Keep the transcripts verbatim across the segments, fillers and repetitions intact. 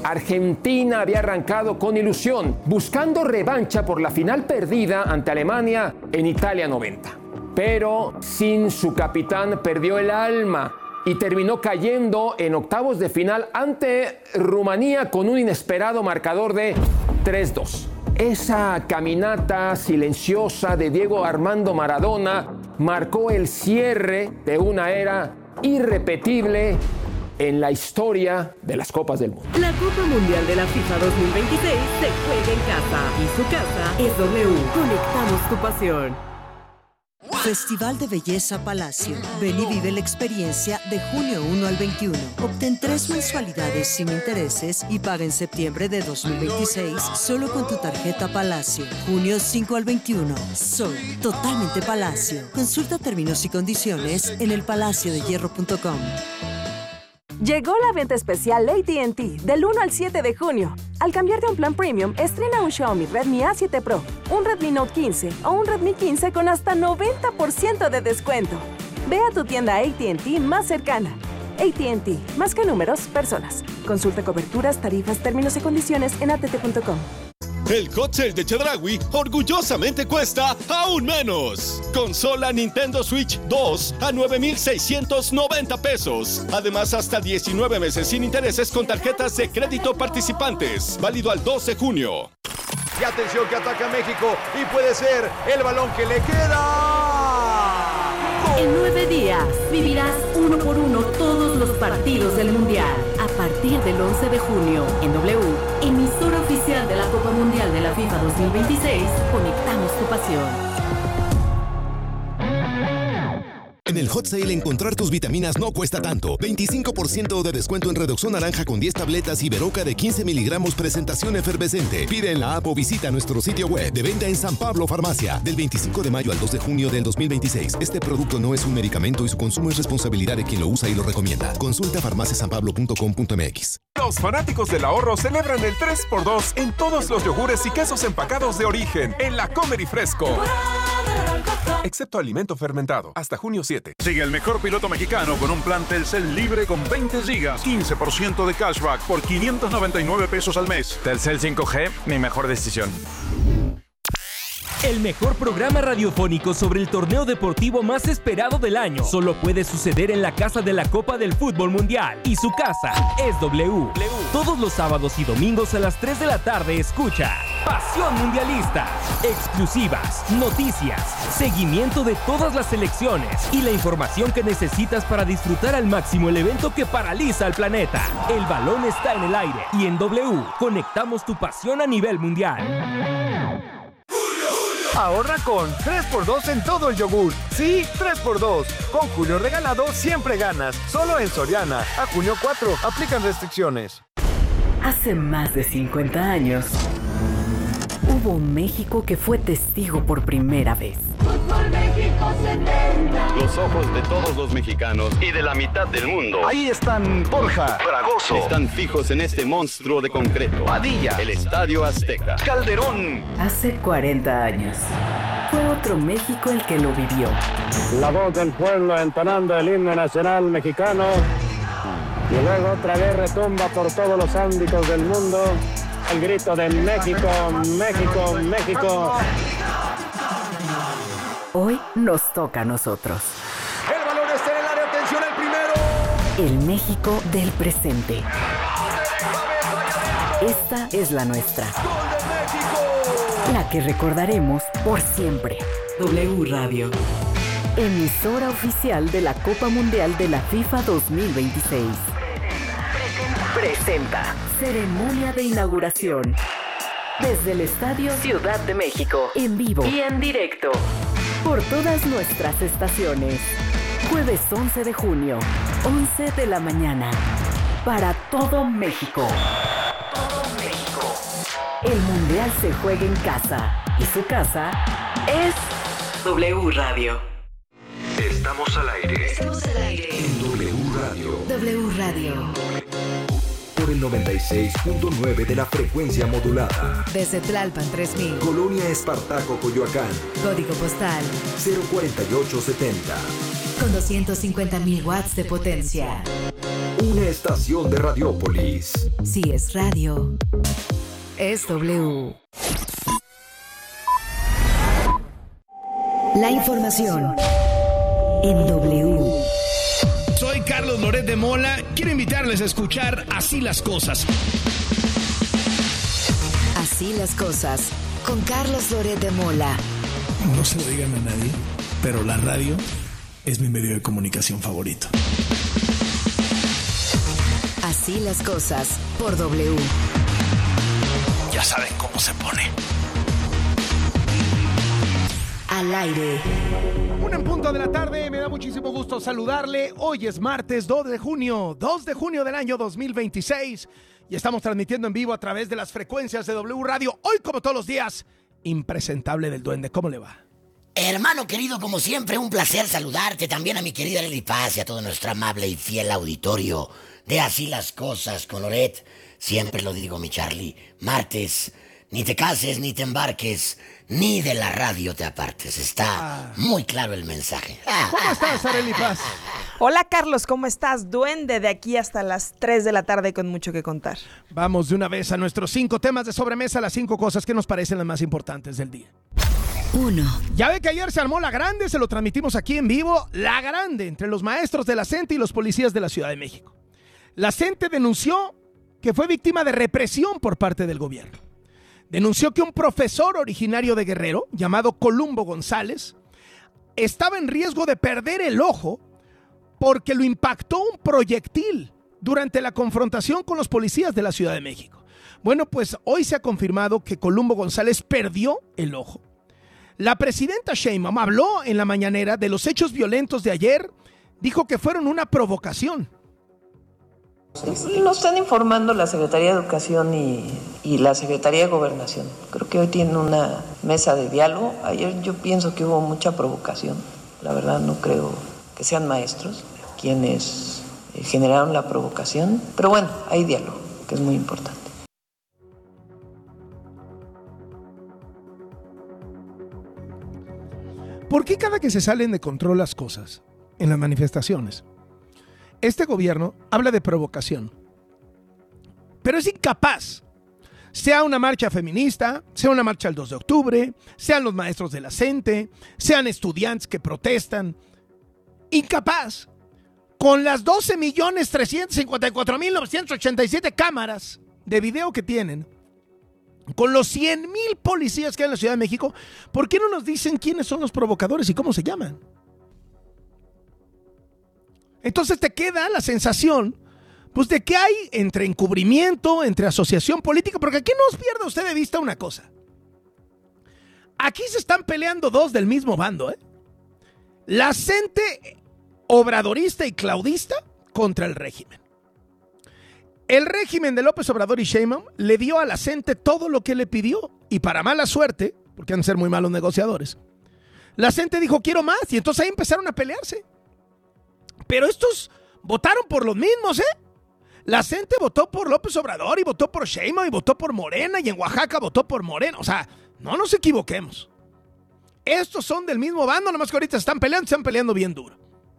Argentina había arrancado con ilusión, buscando revancha por la final perdida ante Alemania en Italia noventa. Pero sin su capitán perdió el alma y terminó cayendo en octavos de final ante Rumanía con un inesperado marcador de tres dos. Esa caminata silenciosa de Diego Armando Maradona marcó el cierre de una era irrepetible en la historia de las Copas del Mundo. La Copa Mundial de la FIFA dos mil veintiséis se juega en casa y su casa es W. Conectamos tu pasión. Festival de Belleza Palacio. Ven y vive la experiencia de junio primero al veintiuno. Obtén tres mensualidades sin intereses y paga en septiembre de dos mil veintiséis solo con tu tarjeta Palacio. junio cinco al veintiuno. Soy totalmente Palacio. Consulta términos y condiciones en el palacio de hierro punto com. Llegó la venta especial A T and T del uno al siete de junio. Al cambiarte a un plan premium, estrena un Xiaomi Redmi A siete Pro, un Redmi Note quince o un Redmi quince con hasta noventa por ciento de descuento. Ve a tu tienda A T and T más cercana. A T and T, más que números, personas. Consulta coberturas, tarifas, términos y condiciones en a t t punto com. El Hot Sale de Chedraui orgullosamente cuesta aún menos. Consola Nintendo Switch dos a nueve mil seiscientos noventa pesos. Además, hasta diecinueve meses sin intereses con tarjetas de crédito participantes. Válido al dos de junio. Y atención que ataca México y puede ser el balón que le queda. En nueve días vivirás uno por uno todos los partidos del Mundial. A partir del once de junio, en W, emisora oficial de la Copa Mundial de la FIFA dos mil veintiséis, conectamos tu pasión. En el Hot Sale encontrar tus vitaminas no cuesta tanto. veinticinco por ciento de descuento en Redoxón Naranja con diez tabletas y Veroca de quince miligramos presentación efervescente. Pide en la app o visita nuestro sitio web. De venta en San Pablo Farmacia. Del veinticinco de mayo al dos de junio del dos mil veintiséis. Este producto no es un medicamento y su consumo es responsabilidad de quien lo usa y lo recomienda. Consulta farmacia san pablo punto com punto m x. Los fanáticos del ahorro celebran el tres por dos en todos los yogures y quesos empacados de origen en la Comer y Fresco. Excepto alimento fermentado. Hasta junio siete. Sigue el mejor piloto mexicano con un plan Telcel libre con veinte gigas, quince por ciento de cashback por quinientos noventa y nueve pesos al mes. Telcel cinco G, mi mejor decisión. El mejor programa radiofónico sobre el torneo deportivo más esperado del año solo puede suceder en la casa de la Copa del Fútbol Mundial. Y su casa es W. Todos los sábados y domingos a las tres de la tarde escucha Pasión Mundialista. Exclusivas, noticias, seguimiento de todas las selecciones y la información que necesitas para disfrutar al máximo el evento que paraliza al planeta. El balón está en el aire y en W conectamos tu pasión a nivel mundial. Ahorra con tres por dos en todo el yogur. Sí, tres por dos. Con Julio Regalado siempre ganas. Solo en Soriana. A junio cuatro. Aplican restricciones. Hace más de cincuenta años, hubo un México que fue testigo por primera vez. Fútbol México setenta. Los ojos de todos los mexicanos y de la mitad del mundo. Ahí están Borja, Fragoso. Están fijos en este monstruo de concreto. Padilla. El Estadio Azteca. Calderón. Hace cuarenta años, fue otro México el que lo vivió. La voz del pueblo entonando el himno nacional mexicano. Y luego otra vez retumba por todos los ámbitos del mundo el grito de México, México, México. Hoy nos toca a nosotros. El balón está en el área, atención al primero. El México del presente. Esta es la nuestra. ¡Gol de México! La que recordaremos por siempre. W Radio. Emisora oficial de la Copa Mundial de la FIFA dos mil veintiséis. Presenta. Ceremonia de inauguración. Desde el Estadio Ciudad de México. En vivo y en directo. Por todas nuestras estaciones. Jueves once de junio, once de la mañana. Para todo México. Todo México. El Mundial se juega en casa. Y su casa es W Radio. Estamos al aire. Estamos al aire. En W Radio. W Radio. Por el noventa y seis punto nueve de la frecuencia modulada. Desde Tlalpan tres mil. Colonia Espartaco, Coyoacán. Código postal cero cuarenta y ocho setenta. Con doscientos cincuenta mil watts de potencia. una estación de Radiopolis. Si es radio, es W. La información en W. Soy Carlos Loret de Mola. Quiero invitarles a escuchar Así las Cosas. Así las Cosas, con Carlos Loret de Mola. No se lo digan a nadie, pero la radio es mi medio de comunicación favorito. Así las Cosas, por W. Ya saben cómo se pone. Al aire. Una en punto de la tarde, me da muchísimo gusto saludarle. Hoy es martes dos de junio, dos de junio del año dos mil veintiséis. Y estamos transmitiendo en vivo a través de las frecuencias de W Radio. Hoy, como todos los días, impresentable del Duende. ¿Cómo le va? Hermano querido, como siempre, un placer saludarte. También a mi querida Lili Paz y a todo nuestro amable y fiel auditorio de Así las Cosas con Loret. Siempre lo digo, mi Charlie. Martes, ni te cases, ni te embarques, ni de la radio te apartes. Está ah. muy claro el mensaje. ¿Cómo estás, Arely Paz? Hola, Carlos, ¿cómo estás? Duende, de aquí hasta las tres de la tarde con mucho que contar. Vamos de una vez a nuestros cinco temas de sobremesa, las cinco cosas que nos parecen las más importantes del día. Uno. Ya ve que ayer se armó la grande, se lo transmitimos aquí en vivo, la grande entre los maestros de la CENTE y los policías de la Ciudad de México. La CENTE denunció que fue víctima de represión por parte del gobierno. Denunció que un profesor originario de Guerrero, llamado Columbo González, estaba en riesgo de perder el ojo porque lo impactó un proyectil durante la confrontación con los policías de la Ciudad de México. Bueno, pues hoy se ha confirmado que Columbo González perdió el ojo. La presidenta Sheinbaum habló en la mañanera de los hechos violentos de ayer, dijo que fueron una provocación. Lo están informando la Secretaría de Educación y, y la Secretaría de Gobernación. Creo que hoy tienen una mesa de diálogo. Ayer yo pienso que hubo mucha provocación. La verdad no creo que sean maestros quienes generaron la provocación. Pero bueno, hay diálogo, que es muy importante. ¿Por qué cada que se salen de control las cosas en las manifestaciones, este gobierno habla de provocación, pero es incapaz? Sea una marcha feminista, sea una marcha el dos de octubre, sean los maestros de la CENTE, sean estudiantes que protestan, incapaz, con las doce millones trescientos cincuenta y cuatro mil novecientos ochenta y siete cámaras de video que tienen, con los cien mil policías que hay en la Ciudad de México, ¿por qué no nos dicen quiénes son los provocadores y cómo se llaman? Entonces te queda la sensación, pues, de que hay entre encubrimiento, entre asociación política, porque aquí no os pierda usted de vista una cosa. Aquí se están peleando dos del mismo bando, ¿eh? La CENTE obradorista y claudista contra el régimen. El régimen de López Obrador y Sheinbaum le dio a la CENTE todo lo que le pidió, y para mala suerte, porque han de ser muy malos negociadores, la CENTE dijo quiero más, y entonces ahí empezaron a pelearse. Pero estos votaron por los mismos, ¿eh? La CENTE votó por López Obrador y votó por Sheinbaum y votó por Morena, y en Oaxaca votó por Morena. O sea, no nos equivoquemos. Estos son del mismo bando, nomás que ahorita están peleando, están peleando bien duro.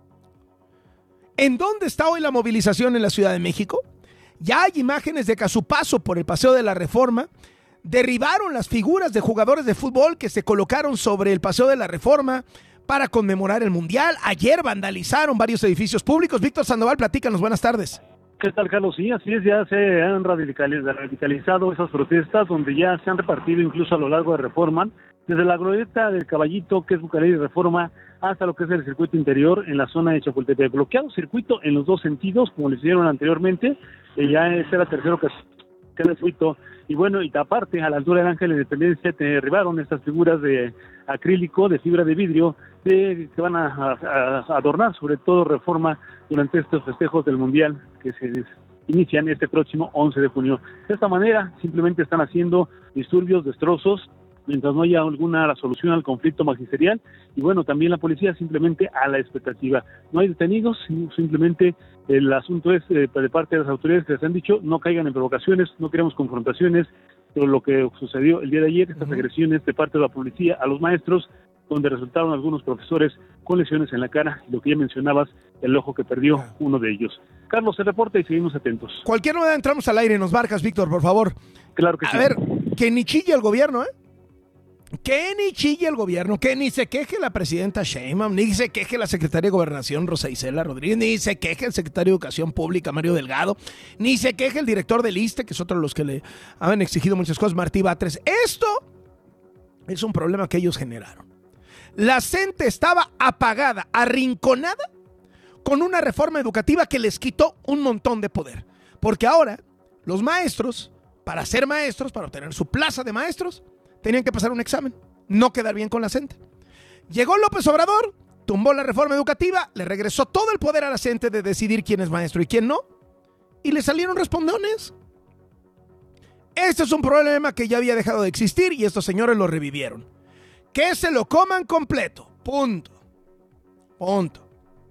¿En dónde está hoy la movilización en la Ciudad de México? Ya hay imágenes de que a su paso por el Paseo de la Reforma derribaron las figuras de jugadores de fútbol que se colocaron sobre el Paseo de la Reforma para conmemorar el Mundial. Ayer vandalizaron varios edificios públicos. Víctor Sandoval, platícanos, buenas tardes. ¿Qué tal, Carlos? Sí, así es, ya se han radicalizado esas protestas, donde ya se han repartido incluso a lo largo de Reforma, desde la glorieta del Caballito, que es Bucareli Reforma, hasta lo que es el circuito interior en la zona de Chapultepec. Bloqueado circuito en los dos sentidos, como les hicieron anteriormente, eh, ya esta era la tercera ocasión que el circuito. Y bueno, y aparte, a la altura del Ángel de Independencia, te derribaron estas figuras de acrílico, de fibra de vidrio, de, que van a, a, a adornar sobre todo Reforma durante estos festejos del Mundial que se inician este próximo once de junio. De esta manera, simplemente están haciendo disturbios, destrozos, mientras no haya alguna solución al conflicto magisterial. Y bueno, también la policía simplemente a la expectativa. No hay detenidos, simplemente el asunto es eh, de parte de las autoridades que les han dicho no caigan en provocaciones, no queremos confrontaciones, pero lo que sucedió el día de ayer, estas uh-huh. agresiones de parte de la policía a los maestros, donde resultaron algunos profesores con lesiones en la cara, y lo que ya mencionabas, el ojo que perdió uno de ellos. Carlos, el reporte y seguimos atentos. Cualquier novedad entramos al aire, nos marcas, Víctor, por favor. Claro que A sí. A ver, que ni chille el gobierno, ¿eh? Que ni chille el gobierno, que ni se queje la presidenta Sheinbaum, ni se queje la secretaria de Gobernación Rosa Isela Rodríguez, ni se queje el secretario de Educación Pública Mario Delgado, ni se queje el director del I S S S T E, que es otro de los que le han exigido muchas cosas, Martí Batres. Esto es un problema que ellos generaron. La C E N T E estaba apagada, arrinconada, con una reforma educativa que les quitó un montón de poder. Porque ahora los maestros, para ser maestros, para obtener su plaza de maestros, tenían que pasar un examen, no quedar bien con la C E N T E. Llegó López Obrador, tumbó la reforma educativa, le regresó todo el poder a la C E N T E de decidir quién es maestro y quién no, y le salieron respondones. Este es un problema que ya había dejado de existir y estos señores lo revivieron. Que se lo coman completo, punto. Punto.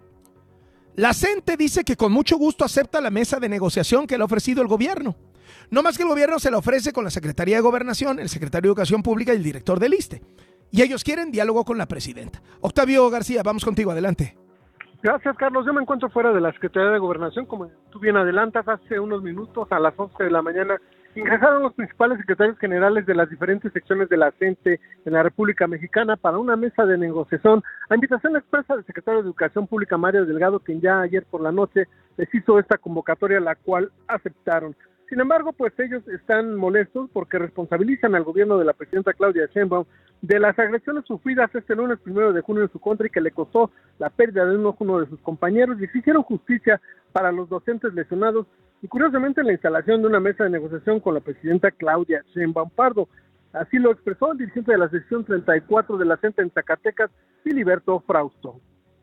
La C E N T E dice que con mucho gusto acepta la mesa de negociación que le ha ofrecido el gobierno. No más que el gobierno se la ofrece con la Secretaría de Gobernación, el secretario de Educación Pública y el director del I S S S T E. Y ellos quieren diálogo con la presidenta. Octavio García, vamos contigo, adelante. Gracias, Carlos. Yo me encuentro fuera de la Secretaría de Gobernación, como tú bien adelantas, hace unos minutos, a las once de la mañana, ingresaron los principales secretarios generales de las diferentes secciones de la C E N T E en la República Mexicana para una mesa de negociación a invitación expresa del secretario de Educación Pública, Mario Delgado, quien ya ayer por la noche les hizo esta convocatoria, la cual aceptaron. Sin embargo, pues ellos están molestos porque responsabilizan al gobierno de la presidenta Claudia Sheinbaum de las agresiones sufridas este lunes primero de junio en su contra y que le costó la pérdida de uno, uno de sus compañeros, y exigieron justicia para los docentes lesionados y curiosamente la instalación de una mesa de negociación con la presidenta Claudia Sheinbaum Pardo. Así lo expresó el dirigente de la sección treinta y cuatro de la C E N T E en Zacatecas, Filiberto Frausto.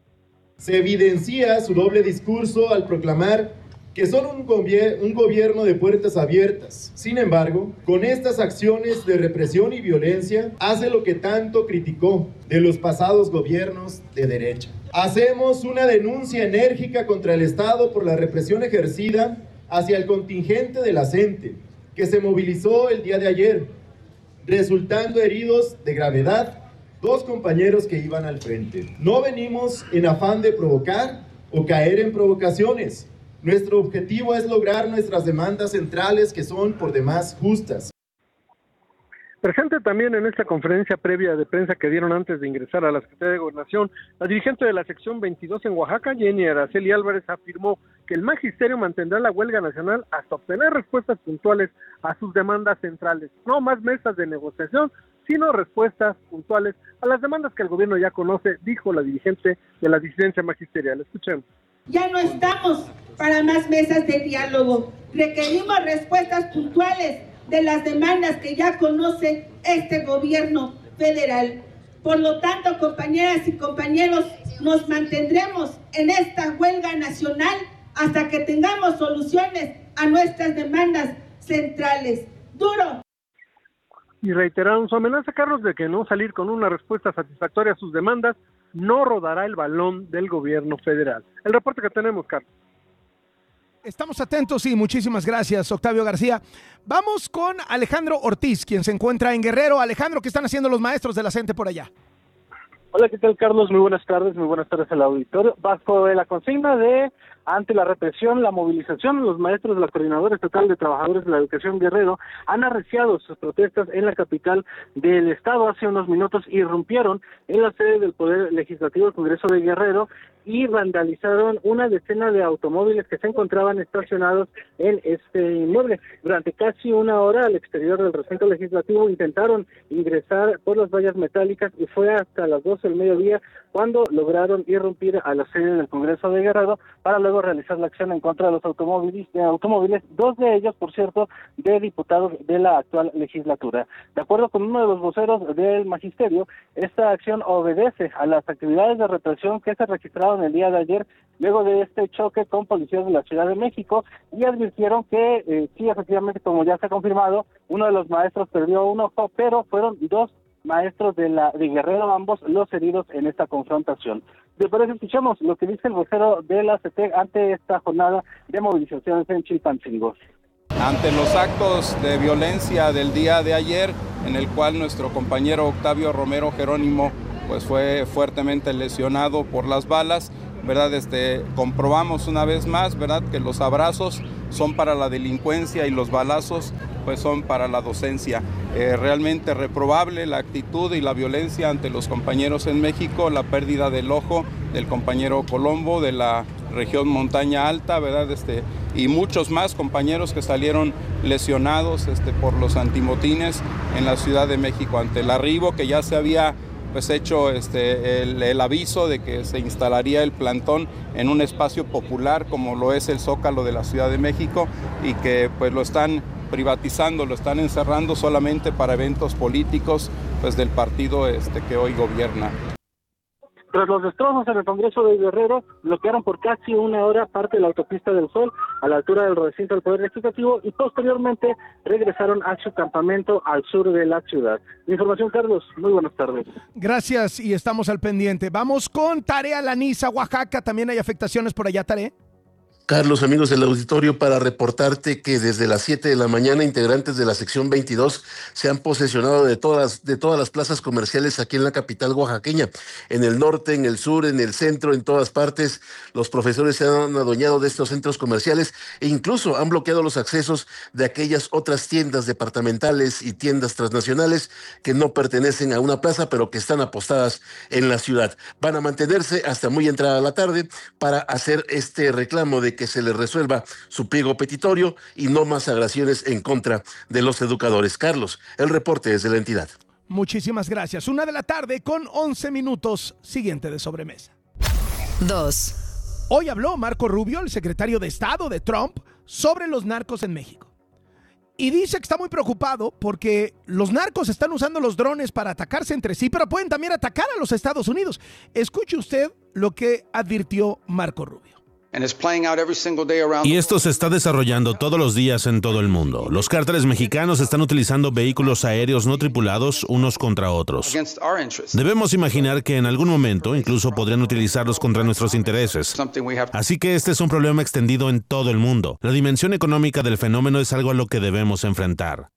Se evidencia su doble discurso al proclamar que son un, gobier- un gobierno de puertas abiertas. Sin embargo, con estas acciones de represión y violencia, hace lo que tanto criticó de los pasados gobiernos de derecha. Hacemos una denuncia enérgica contra el Estado por la represión ejercida hacia el contingente de la C E N T E, que se movilizó el día de ayer, resultando heridos de gravedad dos compañeros que iban al frente. No venimos en afán de provocar o caer en provocaciones. Nuestro objetivo es lograr nuestras demandas centrales que son por demás justas. Presente también en esta conferencia previa de prensa que dieron antes de ingresar a la Secretaría de Gobernación, la dirigente de la sección veintidós en Oaxaca, Jenny Araceli Álvarez, afirmó que el magisterio mantendrá la huelga nacional hasta obtener respuestas puntuales a sus demandas centrales. No más mesas de negociación, sino respuestas puntuales a las demandas que el gobierno ya conoce, dijo la dirigente de la disidencia magisterial. Escuchemos. Ya no estamos para más mesas de diálogo. Requerimos respuestas puntuales de las demandas que ya conoce este gobierno federal. Por lo tanto, compañeras y compañeros, nos mantendremos en esta huelga nacional hasta que tengamos soluciones a nuestras demandas centrales. ¡Duro! Y reiteraron su amenaza, Carlos, de que no salir con una respuesta satisfactoria a sus demandas no rodará el balón del gobierno federal. El reporte que tenemos, Carlos. Estamos atentos y muchísimas gracias, Octavio García. Vamos con Alejandro Ortiz, quien se encuentra en Guerrero. Alejandro, ¿qué están haciendo los maestros de la C E N T E por allá? Hola, ¿qué tal, Carlos? Muy buenas tardes, muy buenas tardes al auditorio. Bajo la consigna de ante la represión, la movilización, los maestros de la Coordinadora Estatal de Trabajadores de la Educación Guerrero han arreciado sus protestas en la capital del estado. Hace unos minutos irrumpieron en la sede del Poder Legislativo del Congreso de Guerrero y vandalizaron una decena de automóviles que se encontraban estacionados en este inmueble. Durante casi una hora al exterior del recinto legislativo intentaron ingresar por las vallas metálicas y fue hasta las doce del mediodía cuando lograron irrumpir a la sede del Congreso de Guerrero para luego realizar la acción en contra de los automóviles, de automóviles, dos de ellos, por cierto, de diputados de la actual legislatura. De acuerdo con uno de los voceros del magisterio, esta acción obedece a las actividades de represión que se registraron el día de ayer luego de este choque con policías de la Ciudad de México y advirtieron que eh, sí, efectivamente, como ya se ha confirmado, uno de los maestros perdió un ojo, pero fueron dos maestros de la de Guerrero, ambos los heridos en esta confrontación. De por eso escuchamos lo que dice el vocero de la C E T E ante esta jornada de movilizaciones en Chilpancingo. Ante los actos de violencia del día de ayer, en el cual nuestro compañero Octavio Romero Jerónimo pues fue fuertemente lesionado por las balas, ¿verdad? Este, comprobamos una vez más, ¿verdad?, que los abrazos son para la delincuencia y los balazos pues son para la docencia. Eh, realmente reprobable la actitud y la violencia ante los compañeros en México, la pérdida del ojo del compañero Colombo de la región Montaña Alta, ¿verdad? Este, y muchos más compañeros que salieron lesionados este, por los antimotines en la Ciudad de México ante el arribo que ya se había pues hecho este, el, el aviso de que se instalaría el plantón en un espacio popular como lo es el Zócalo de la Ciudad de México y que pues lo están privatizando, lo están encerrando solamente para eventos políticos pues del partido este, que hoy gobierna. Tras los destrozos en el Congreso de Guerrero, bloquearon por casi una hora parte de la autopista del Sol a la altura del recinto del Poder Legislativo y posteriormente regresaron a su campamento al sur de la ciudad. Información, Carlos. Muy buenas tardes. Gracias y estamos al pendiente. Vamos con Tarea Laniza, Oaxaca. También hay afectaciones por allá, Tarea. Carlos, amigos del auditorio, para reportarte que desde las siete de la mañana integrantes de la sección veintidós se han posesionado de todas, de todas las plazas comerciales aquí en la capital oaxaqueña, en el norte, en el sur, en el centro, en todas partes. Los profesores se han adueñado de estos centros comerciales e incluso han bloqueado los accesos de aquellas otras tiendas departamentales y tiendas transnacionales que no pertenecen a una plaza, pero que están apostadas en la ciudad. Van a mantenerse hasta muy entrada la tarde para hacer este reclamo de que se les resuelva su pliego petitorio y no más agresiones en contra de los educadores. Carlos, el reporte desde la entidad. Muchísimas gracias. Una de la tarde con once minutos. Siguiente de sobremesa. Dos. Hoy habló Marco Rubio, el secretario de Estado de Trump, sobre los narcos en México. Y dice que está muy preocupado porque los narcos están usando los drones para atacarse entre sí, pero pueden también atacar a los Estados Unidos. Escuche usted lo que advirtió Marco Rubio. Y esto se está desarrollando todos los días en todo el mundo. Los cárteles mexicanos están utilizando vehículos aéreos no tripulados unos contra otros. Debemos imaginar que en algún momento incluso podrían utilizarlos contra nuestros intereses. Así que este es un problema extendido en todo el mundo. La dimensión económica del fenómeno es algo a lo que debemos enfrentar.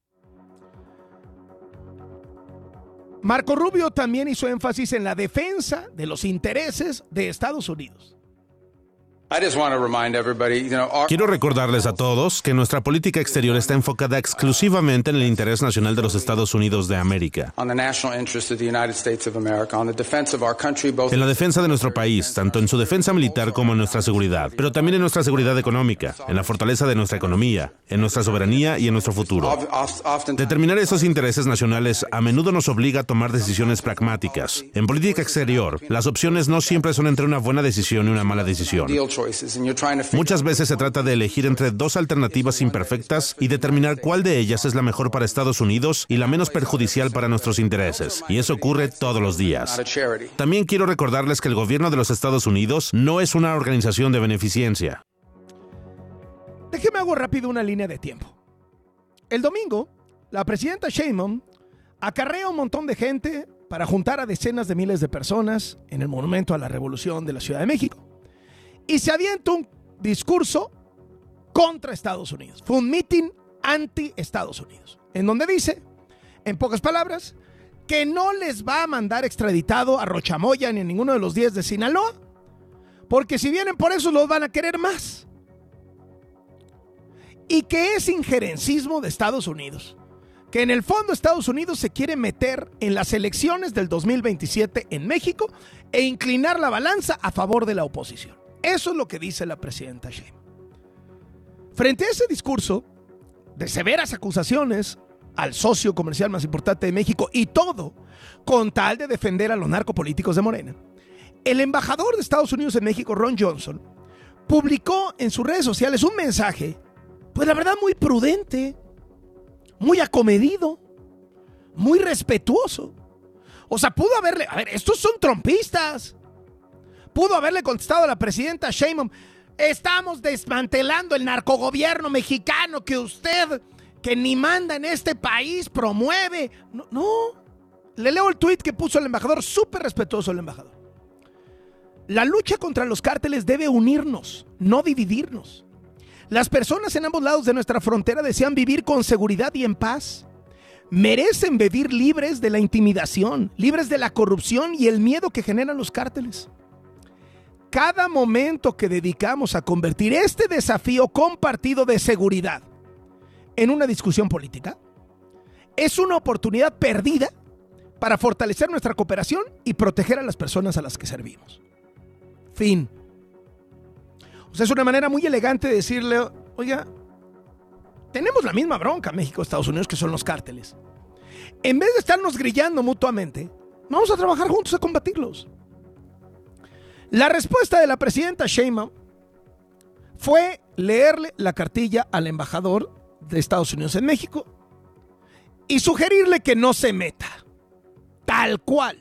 Marco Rubio también hizo énfasis en la defensa de los intereses de Estados Unidos. Quiero recordarles a todos que nuestra política exterior está enfocada exclusivamente en el interés nacional de los Estados Unidos de América, en la defensa de nuestro país, tanto en su defensa militar como en nuestra seguridad, pero también en nuestra seguridad económica, en la fortaleza de nuestra economía, en nuestra soberanía y en nuestro futuro. Determinar esos intereses nacionales a menudo nos obliga a tomar decisiones pragmáticas. En política exterior, las opciones no siempre son entre una buena decisión y una mala decisión. Muchas veces se trata de elegir entre dos alternativas imperfectas y determinar cuál de ellas es la mejor para Estados Unidos y la menos perjudicial para nuestros intereses. Y eso ocurre todos los días. También quiero recordarles que el gobierno de los Estados Unidos no es una organización de beneficencia. Déjeme hago rápido una línea de tiempo. El domingo, la presidenta Sheinbaum acarrea un montón de gente para juntar a decenas de miles de personas en el Monumento a la Revolución de la Ciudad de México. Y se avienta un discurso contra Estados Unidos. Fue un mitin anti-Estados Unidos, en donde dice, en pocas palabras, que no les va a mandar extraditado a Rochamoya ni a ninguno de los diez de Sinaloa, porque si vienen por eso los van a querer más. Y que es injerencismo de Estados Unidos, que en el fondo Estados Unidos se quiere meter en las elecciones del dos mil veintisiete en México e inclinar la balanza a favor de la oposición. Eso es lo que dice la presidenta Sheinbaum. Frente a ese discurso de severas acusaciones al socio comercial más importante de México y todo con tal de defender a los narcopolíticos de Morena, el embajador de Estados Unidos en México, Ron Johnson, publicó en sus redes sociales un mensaje, pues la verdad muy prudente, muy acomedido, muy respetuoso. O sea, pudo haberle, a ver, estos son trompistas. Pudo haberle contestado a la presidenta Sheinbaum, estamos desmantelando el narcogobierno mexicano que usted, que ni manda en este país, promueve. No, no. Le leo el tuit que puso el embajador, súper respetuoso el embajador. La lucha contra los cárteles debe unirnos, no dividirnos. Las personas en ambos lados de nuestra frontera desean vivir con seguridad y en paz. Merecen vivir libres de la intimidación, libres de la corrupción y el miedo que generan los cárteles. cada momento que dedicamos a convertir este desafío compartido de seguridad en una discusión política es una oportunidad perdida para fortalecer nuestra cooperación y proteger a las personas a las que servimos. Fin. O sea, es una manera muy elegante de decirle, oiga, tenemos la misma bronca México, Estados Unidos, que son los cárteles. En vez de estarnos grillando mutuamente, vamos a trabajar juntos a combatirlos. La respuesta de la presidenta Sheinbaum fue leerle la cartilla al embajador de Estados Unidos en México y sugerirle que no se meta. Tal cual.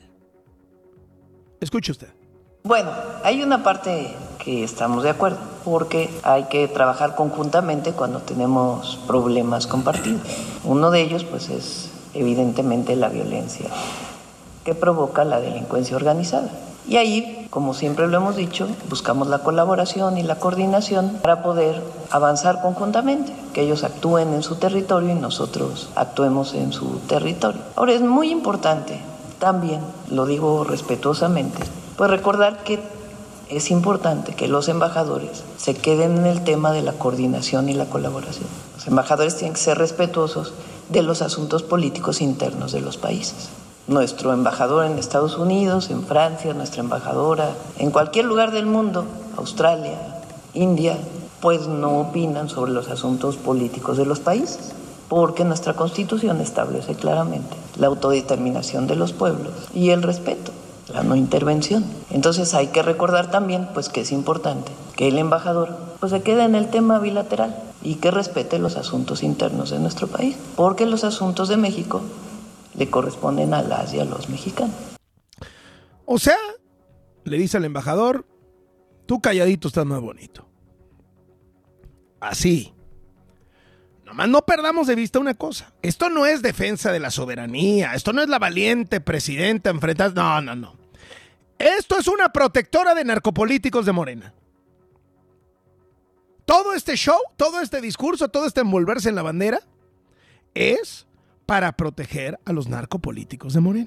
Escuche usted. Bueno, hay una parte que estamos de acuerdo, porque hay que trabajar conjuntamente cuando tenemos problemas compartidos. Uno de ellos, pues, es evidentemente la violencia que provoca la delincuencia organizada. Y ahí, como siempre lo hemos dicho, buscamos la colaboración y la coordinación para poder avanzar conjuntamente, que ellos actúen en su territorio y nosotros actuemos en su territorio. Ahora, es muy importante también, lo digo respetuosamente, pues recordar que es importante que los embajadores se queden en el tema de la coordinación y la colaboración. Los embajadores tienen que ser respetuosos de los asuntos políticos internos de los países. Nuestro embajador en Estados Unidos, en Francia, nuestra embajadora, en cualquier lugar del mundo, Australia, India, pues no opinan sobre los asuntos políticos de los países, porque nuestra Constitución establece claramente la autodeterminación de los pueblos y el respeto, la no intervención. Entonces hay que recordar también, pues, que es importante que el embajador pues se quede en el tema bilateral y que respete los asuntos internos de nuestro país, porque los asuntos de México le corresponden a las y a los mexicanos. O sea, le dice al embajador, tú calladito estás más bonito. Así. Nomás no perdamos de vista una cosa. Esto no es defensa de la soberanía. Esto no es la valiente presidenta enfrentada. No, no, no. Esto es una protectora de narcopolíticos de Morena. Todo este show, todo este discurso, todo este envolverse en la bandera es para proteger a los narcopolíticos de Morena.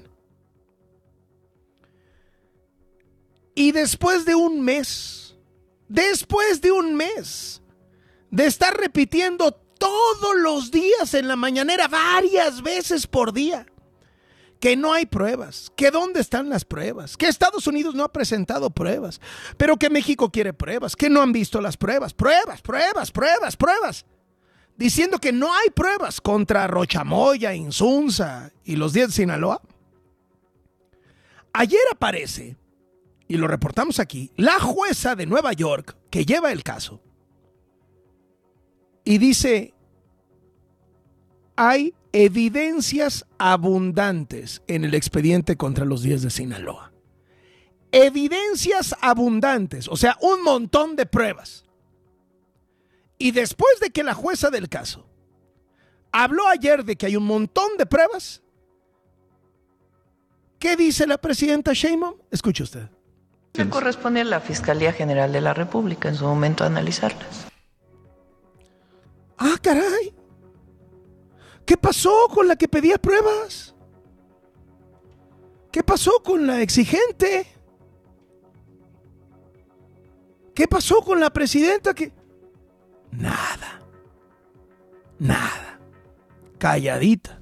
Y después de un mes, después de un mes de estar repitiendo todos los días en la mañanera, varias veces por día, que no hay pruebas, que dónde están las pruebas, que Estados Unidos no ha presentado pruebas, pero que México quiere pruebas, que no han visto las pruebas, pruebas, pruebas, pruebas, pruebas. Diciendo que no hay pruebas contra Rochamoya, Insunza y los diez de Sinaloa. Ayer aparece, y lo reportamos aquí, la jueza de Nueva York que lleva el caso y dice, hay evidencias abundantes en el expediente contra los diez de Sinaloa. Evidencias abundantes, o sea, un montón de pruebas. Y después de que la jueza del caso habló ayer de que hay un montón de pruebas, ¿qué dice la presidenta Sheinbaum? Escuche usted. Le corresponde a la Fiscalía General de la República en su momento analizarlas. Ah, caray. ¿Qué pasó con la que pedía pruebas? ¿Qué pasó con la exigente? ¿Qué pasó con la presidenta que... Nada, nada, calladita.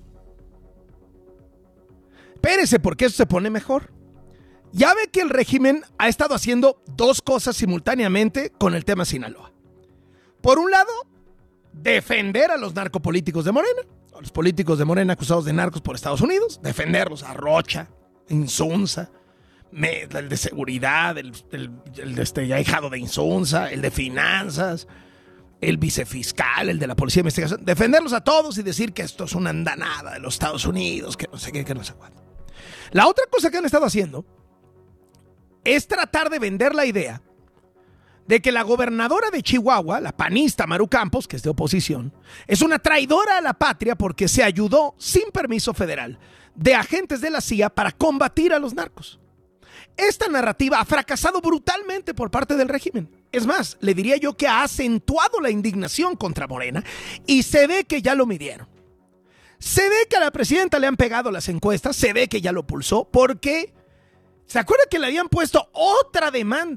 Espérese, porque eso se pone mejor. Ya ve que el régimen ha estado haciendo dos cosas simultáneamente con el tema Sinaloa. Por un lado, defender a los narcopolíticos de Morena, a los políticos de Morena acusados de narcos por Estados Unidos, defenderlos a Rocha, Insunza, el de seguridad, el, el, el de este ahijado de Insunza, el de finanzas, el vicefiscal, el de la policía de investigación, defenderlos a todos y decir que esto es una andanada de los Estados Unidos, que no sé qué, que no sé cuánto. La otra cosa que han estado haciendo es tratar de vender la idea de que la gobernadora de Chihuahua, la panista Maru Campos, que es de oposición, es una traidora a la patria porque se ayudó sin permiso federal de agentes de la C I A para combatir a los narcos. Esta narrativa ha fracasado brutalmente por parte del régimen. Es más, le diría yo que ha acentuado la indignación contra Morena y se ve que ya lo midieron. Se ve que a la presidenta le han pegado las encuestas, se ve que ya lo pulsó, porque ¿se acuerda que le habían puesto otra demanda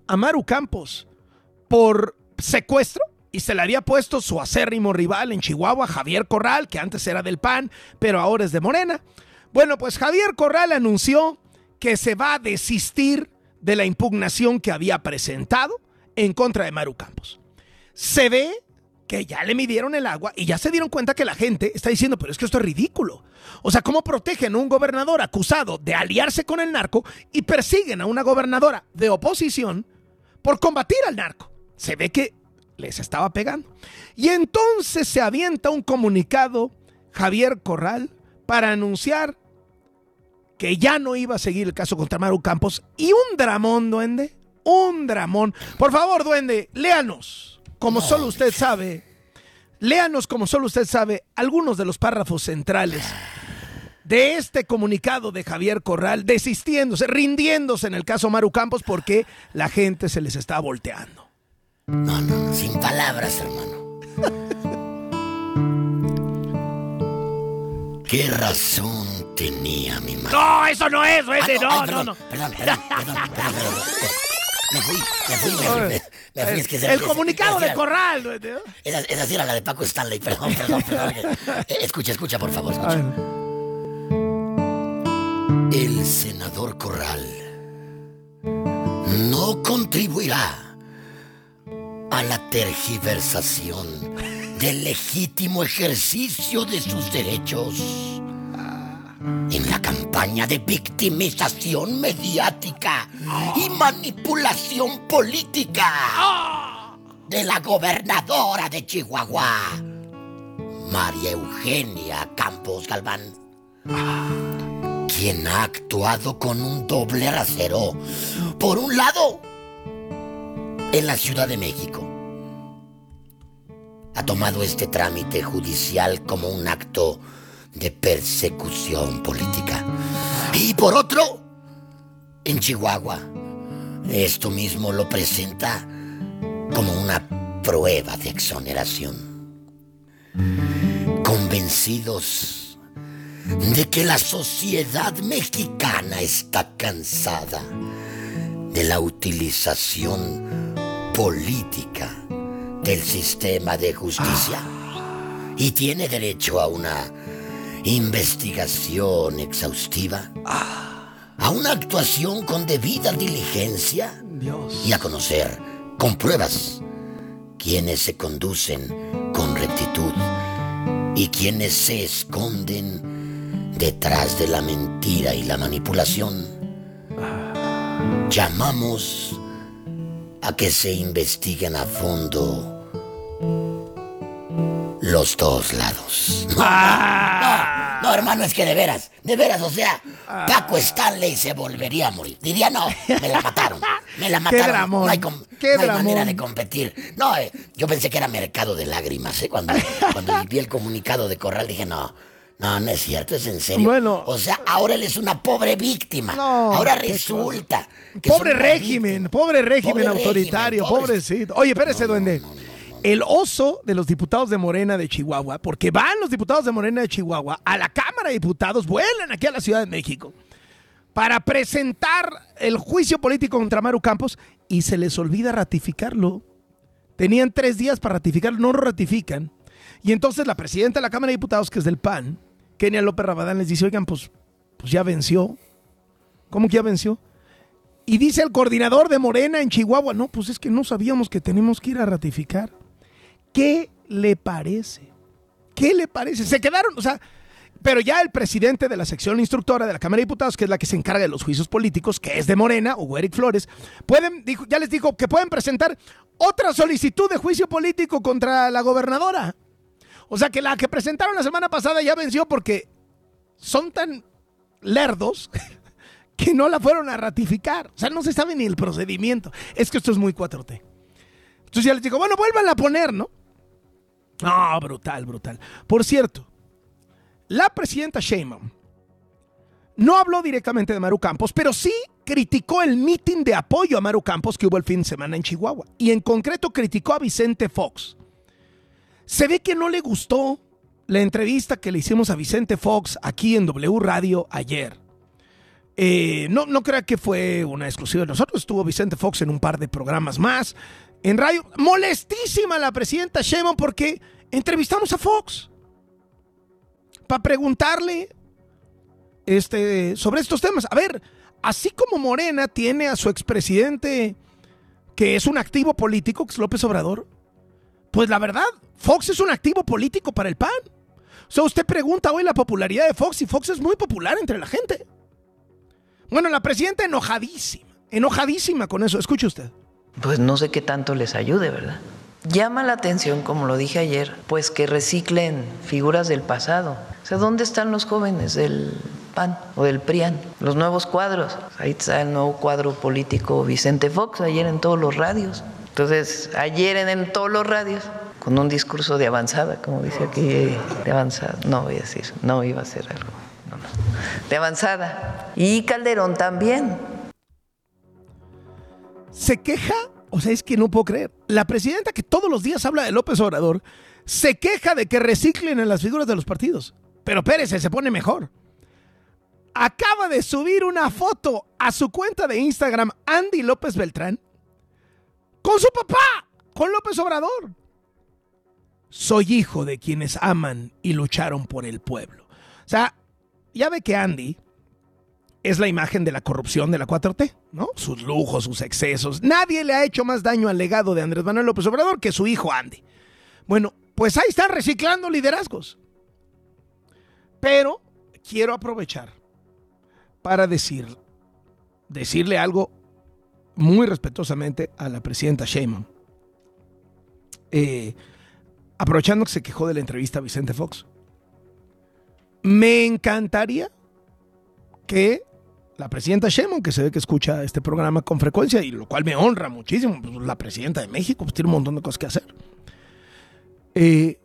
a Maru Campos por secuestro y se le había puesto su acérrimo rival en Chihuahua, Javier Corral, que antes era del P A N, pero ahora es de Morena. Bueno, pues Javier Corral anunció que se va a desistir de la impugnación que había presentado en contra de Maru Campos. Se ve que ya le midieron el agua y ya se dieron cuenta que la gente está diciendo, pero es que esto es ridículo. O sea, ¿cómo protegen a un gobernador acusado de aliarse con el narco y persiguen a una gobernadora de oposición por combatir al narco? Se ve que les estaba pegando. Y entonces se avienta un comunicado Javier Corral para anunciar que ya no iba a seguir el caso contra Maru Campos. Y un dramón, duende, un dramón. Por favor, duende, léanos. Como solo usted sabe, léanos como solo usted sabe algunos de los párrafos centrales de este comunicado de Javier Corral, desistiéndose, rindiéndose en el caso Maru Campos porque la gente se les está volteando. No, no, sin palabras, hermano. ¿Qué razón tenía mi madre? No, eso no es, duende, Ah, no, ay, no, perdón, no. Perdón, perdón, perdón, perdón, perdón. Me fui, me fui, me fui, me, me fui. Es que se- El es- comunicado es- de es- Corral, duende, ¿no? Esa, esa sí era la de Paco Stanley, perdón, perdón, perdón. Eh, Escucha, escucha, por favor, escucha. El senador Corral no contribuirá a la tergiversación del legítimo ejercicio de sus derechos en la campaña de victimización mediática y manipulación política de la gobernadora de Chihuahua, María Eugenia Campos Galván, quien ha actuado con un doble rasero. Por un lado, en la Ciudad de México, ha tomado este trámite judicial como un acto de persecución política. Y por otro, en Chihuahua, esto mismo lo presenta como una prueba de exoneración. Convencidos de que la sociedad mexicana está cansada de la utilización política del sistema de justicia y tiene derecho a una investigación exhaustiva, a una actuación con debida diligencia y a conocer con pruebas quienes se conducen con rectitud y quienes se esconden detrás de la mentira y la manipulación. Llamamos a que se investiguen a fondo los dos lados. No, no, no, hermano, es que de veras, de veras, o sea, Paco Stanley se volvería a morir. Diría, no, me la mataron, me la mataron. dramón, no hay, com- qué no hay dramón. manera de competir. No, eh, yo pensé que era mercado de lágrimas, ¿eh? Cuando, cuando vi el comunicado de Corral dije, no, no, no es cierto, es en serio. Bueno. O sea, ahora él es una pobre víctima. No, ahora qué resulta que Pobre son una régimen, pobre régimen Pobre autoritario, régimen, pobre- pobrecito. Oye, espérese, duende. El oso de los diputados de Morena de Chihuahua, porque van los diputados de Morena de Chihuahua a la Cámara de Diputados, vuelan aquí a la Ciudad de México para presentar el juicio político contra Maru Campos y se les olvida ratificarlo. Tenían tres días para ratificarlo, no lo ratifican. Y entonces la presidenta de la Cámara de Diputados, que es del P A N, Kenia López Rabadán, les dice, oigan, pues, pues ya venció. ¿Cómo que ya venció? Y dice el coordinador de Morena en Chihuahua, no, pues es que no sabíamos que tenemos que ir a ratificar. ¿Qué le parece? ¿Qué le parece? Se quedaron, o sea, pero ya el presidente de la sección instructora de la Cámara de Diputados, que es la que se encarga de los juicios políticos, que es de Morena, Hugo Eric Flores, pueden, dijo, ya les dijo que pueden presentar otra solicitud de juicio político contra la gobernadora. O sea, que la que presentaron la semana pasada ya venció porque son tan lerdos que no la fueron a ratificar. O sea, no se sabe ni el procedimiento. Es que esto es muy cuatro T. Entonces ya les digo, bueno, vuélvanla a poner, ¿no? No, brutal, brutal. Por cierto, la presidenta Sheinbaum no habló directamente de Maru Campos, pero sí criticó el mitin de apoyo a Maru Campos que hubo el fin de semana en Chihuahua. Y en concreto criticó a Vicente Fox. Se ve que no le gustó la entrevista que le hicimos a Vicente Fox aquí en W Radio ayer. Eh, no, no crea que fue una exclusiva de nosotros. Estuvo Vicente Fox en un par de programas más en radio. Molestísima la presidenta Sheinbaum porque entrevistamos a Fox para preguntarle este, sobre estos temas. A ver, así como Morena tiene a su expresidente que es un activo político, que es López Obrador, pues la verdad, Fox es un activo político para el P A N. O sea, usted pregunta hoy la popularidad de Fox y Fox es muy popular entre la gente. Bueno, la presidenta enojadísima, enojadísima con eso. Escuche usted. Pues no sé qué tanto les ayude, ¿verdad? Llama la atención, como lo dije ayer, pues que reciclen figuras del pasado. O sea, ¿dónde están los jóvenes del P A N o del P R I A N? Los nuevos cuadros. Ahí está el nuevo cuadro político Vicente Fox, ayer en todos los radios. Entonces, ayer en, en todos los radios, con un discurso de avanzada, como dice aquí, de avanzada. No voy a decir, no iba a ser algo. No, no. De avanzada. Y Calderón también. Se queja, o sea, es que no puedo creer. La presidenta que todos los días habla de López Obrador, se queja de que reciclen en las figuras de los partidos. Pero espérese, se pone mejor. Acaba de subir una foto a su cuenta de Instagram, Andy López Beltrán, con su papá, con López Obrador. Soy hijo de quienes aman y lucharon por el pueblo. O sea, ya ve que Andy es la imagen de la corrupción de la cuatro T, ¿no? Sus lujos, sus excesos. Nadie le ha hecho más daño al legado de Andrés Manuel López Obrador que su hijo Andy. Bueno, pues ahí están reciclando liderazgos. Pero quiero aprovechar para decir, decirle algo muy respetuosamente a la presidenta Sheinbaum. Eh, aprovechando que se quejó de la entrevista a Vicente Fox. Me encantaría que la presidenta Sheinbaum, que se ve que escucha este programa con frecuencia, y lo cual me honra muchísimo, pues la presidenta de México pues tiene un montón de cosas que hacer. Eh,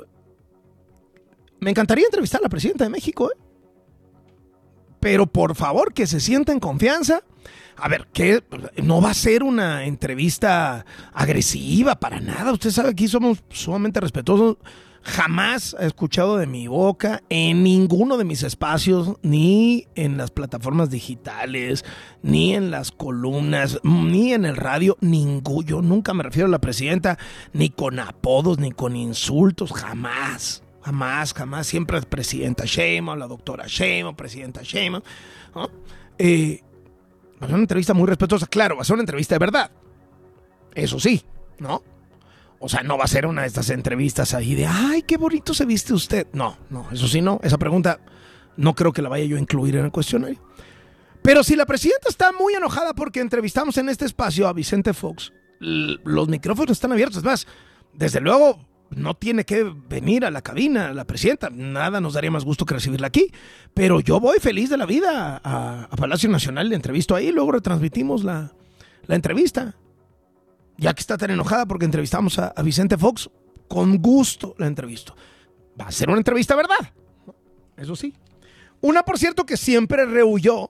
me encantaría entrevistar a la presidenta de México, ¿eh? Pero por favor, que se sienta en confianza. A ver, que no va a ser una entrevista agresiva para nada. Usted sabe que aquí somos sumamente respetuosos. Jamás he escuchado de mi boca en ninguno de mis espacios, ni en las plataformas digitales, ni en las columnas, ni en el radio, ningún. Yo nunca me refiero a la presidenta ni con apodos, ni con insultos, jamás. Jamás, jamás. Siempre es presidenta Sheinbaum, la doctora Sheinbaum, presidenta Sheinbaum, ¿no? Eh, va a ser una entrevista muy respetuosa. Claro, va a ser una entrevista de verdad. Eso sí, ¿no? O sea, no va a ser una de estas entrevistas ahí de ¡ay, qué bonito se viste usted! No, no, eso sí no. Esa pregunta no creo que la vaya yo a incluir en el cuestionario. Pero si la presidenta está muy enojada porque entrevistamos en este espacio a Vicente Fox, los micrófonos están abiertos. Es más, desde luego no tiene que venir a la cabina la presidenta. Nada nos daría más gusto que recibirla aquí. Pero yo voy feliz de la vida a, a Palacio Nacional, le entrevisto ahí, luego retransmitimos la, la entrevista. Ya que está tan enojada porque entrevistamos a, a Vicente Fox, con gusto la entrevisto. Va a ser una entrevista, ¿verdad? Eso sí. Una, por cierto, que siempre rehuyó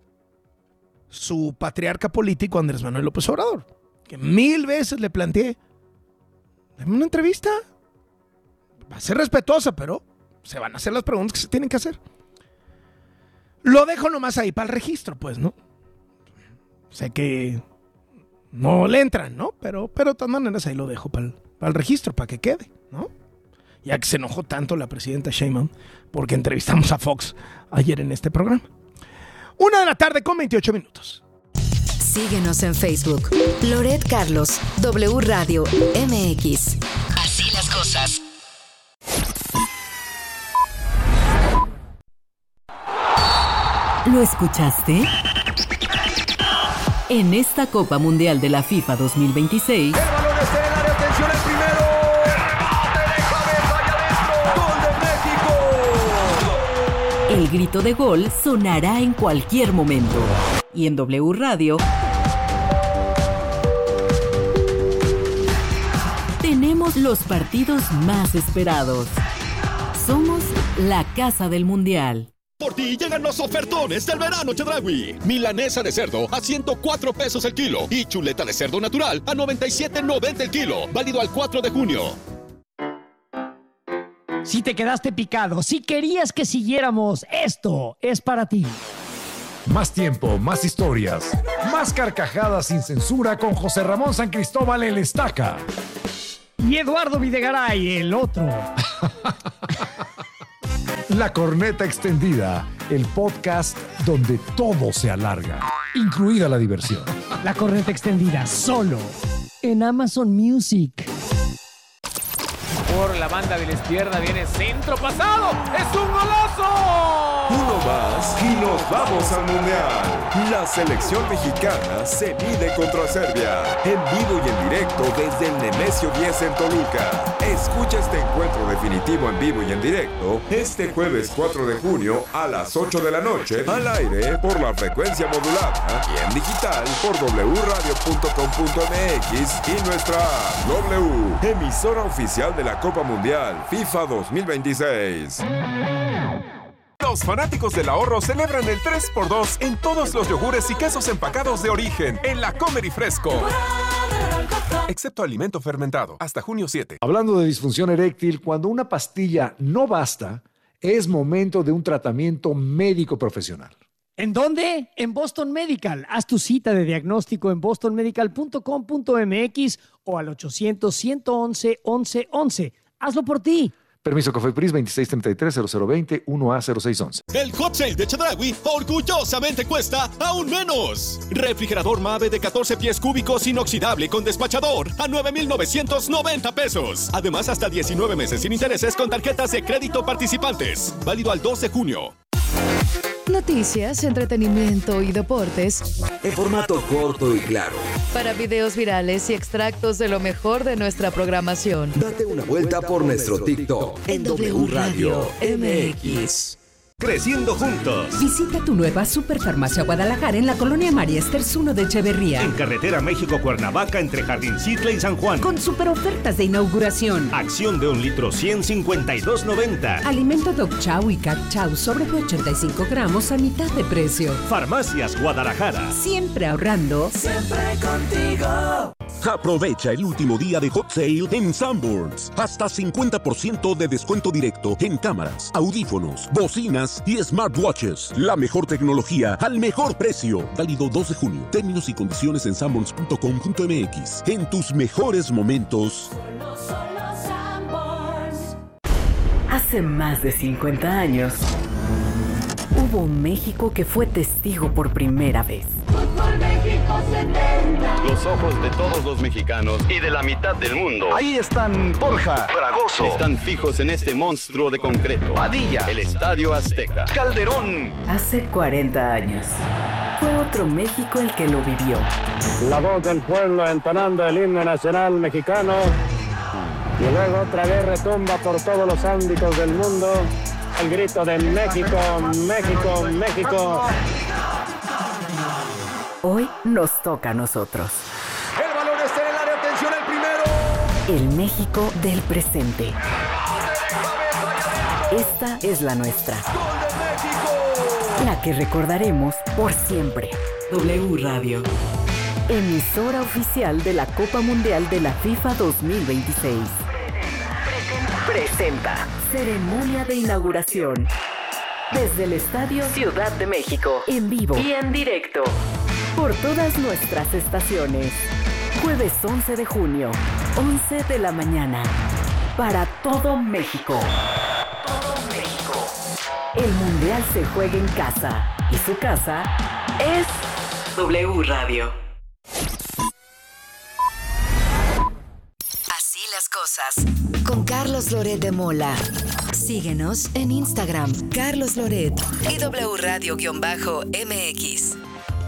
su patriarca político Andrés Manuel López Obrador, que mil veces le planteé, dame una entrevista. Va a ser respetuosa, pero se van a hacer las preguntas que se tienen que hacer. Lo dejo nomás ahí para el registro, pues, ¿no? Sé que no le entran, ¿no? Pero, pero de todas maneras ahí lo dejo para el, para el registro, para que quede, ¿no? Ya que se enojó tanto la presidenta Sheinbaum porque entrevistamos a Fox ayer en este programa. Una de la tarde con veintiocho minutos. Síguenos en Facebook. Loret Carlos, W Radio M X. Así las cosas. ¿Lo escuchaste? En esta Copa Mundial de la FIFA dos mil veintiséis... El balón está en el área, atención el primero. El remate de cabeza y adentro. ¡Gol de México! El grito de gol sonará en cualquier momento. Y en W Radio... tenemos los partidos más esperados. Somos la Casa del Mundial. Por ti llegan los ofertones del verano Chedraui. Milanesa de cerdo a ciento cuatro pesos el kilo y chuleta de cerdo natural a noventa y siete noventa el kilo. Válido al cuatro de junio. Si te quedaste picado, si querías que siguiéramos, esto es para ti. Más tiempo, más historias, más carcajadas sin censura con José Ramón San Cristóbal el Estaca. Y Eduardo Videgaray, el otro. La Corneta Extendida, el podcast donde todo se alarga, incluida la diversión. La Corneta Extendida, solo en Amazon Music. Por la banda de la izquierda viene centro pasado. ¡Es un golazo! Uno más y nos vamos al Mundial. La selección mexicana se mide contra Serbia. En vivo y en directo desde el Nemesio diez en Toluca. Escucha este encuentro definitivo en vivo y en directo este jueves cuatro de junio a las ocho de la noche al aire por la frecuencia modulada y en digital por doble u radio punto com punto m x y nuestra app W, emisora oficial de la Copa Mundial FIFA dos mil veintiséis. Los fanáticos del ahorro celebran el tres por dos en todos los yogures y quesos empacados de origen en la Comer y Fresco. Excepto alimento fermentado, hasta junio siete. Hablando de disfunción eréctil, cuando una pastilla no basta, es momento de un tratamiento médico profesional. ¿En dónde? En Boston Medical. Haz tu cita de diagnóstico en boston medical punto com punto m x o al ochocientos, ciento once, once once. Hazlo por ti. Permiso COFEPRIS veintiséis treinta y tres, cero cero veinte, uno A cero seis once. El hot sale de Chedraui orgullosamente cuesta aún menos. Refrigerador Mave de catorce pies cúbicos inoxidable con despachador a nueve mil novecientos noventa pesos. Además, hasta diecinueve meses sin intereses con tarjetas de crédito participantes. Válido al dos de junio. Noticias, entretenimiento y deportes en formato corto y claro. Para videos virales y extractos de lo mejor de nuestra programación. Date una vuelta por nuestro TikTok en W Radio M X. Creciendo juntos. Visita tu nueva Superfarmacia Guadalajara en la colonia María Esters uno de Echeverría. En carretera México-Cuernavaca entre Jardincitla y San Juan. Con super ofertas de inauguración. Acción de un litro ciento cincuenta y dos noventa. Alimento Dog Chow y Cat Chow sobre ochenta y cinco gramos a mitad de precio. Farmacias Guadalajara. Siempre ahorrando. Siempre contigo. Aprovecha el último día de Hot Sale en Sanborns. Hasta cincuenta por ciento de descuento directo en cámaras, audífonos, bocinas y smartwatches. La mejor tecnología al mejor precio. Válido dos de junio. Términos y condiciones en sanborns punto com punto m x. En tus mejores momentos. Solo, solo Sanborns. Hace más de cincuenta años, hubo un México que fue testigo por primera vez. Fútbol México setenta. Los ojos de todos los mexicanos y de la mitad del mundo. Ahí están Borja, Fragoso. Están fijos en este monstruo de concreto. Padilla. El Estadio Azteca. Calderón. Hace cuarenta años, fue otro México el que lo vivió. La voz del pueblo entonando el himno nacional mexicano. Y luego otra vez retumba por todos los ámbitos del mundo el grito de México, México, México. Hoy nos toca a nosotros. El balón está en el área, atención al primero. El México del presente. Esta es la nuestra. ¡Gol de México! La que recordaremos por siempre. W Radio. Emisora oficial de la Copa Mundial de la FIFA dos mil veintiséis. Presenta. Ceremonia de inauguración. Desde el Estadio Ciudad de México. En vivo y en directo. Por todas nuestras estaciones. Jueves once de junio, once de la mañana. Para todo México. Todo México. El Mundial se juega en casa. Y su casa es W Radio. Así las cosas. Con Carlos Loret de Mola. Síguenos en Instagram, Carlos Loret y W Radio-M X.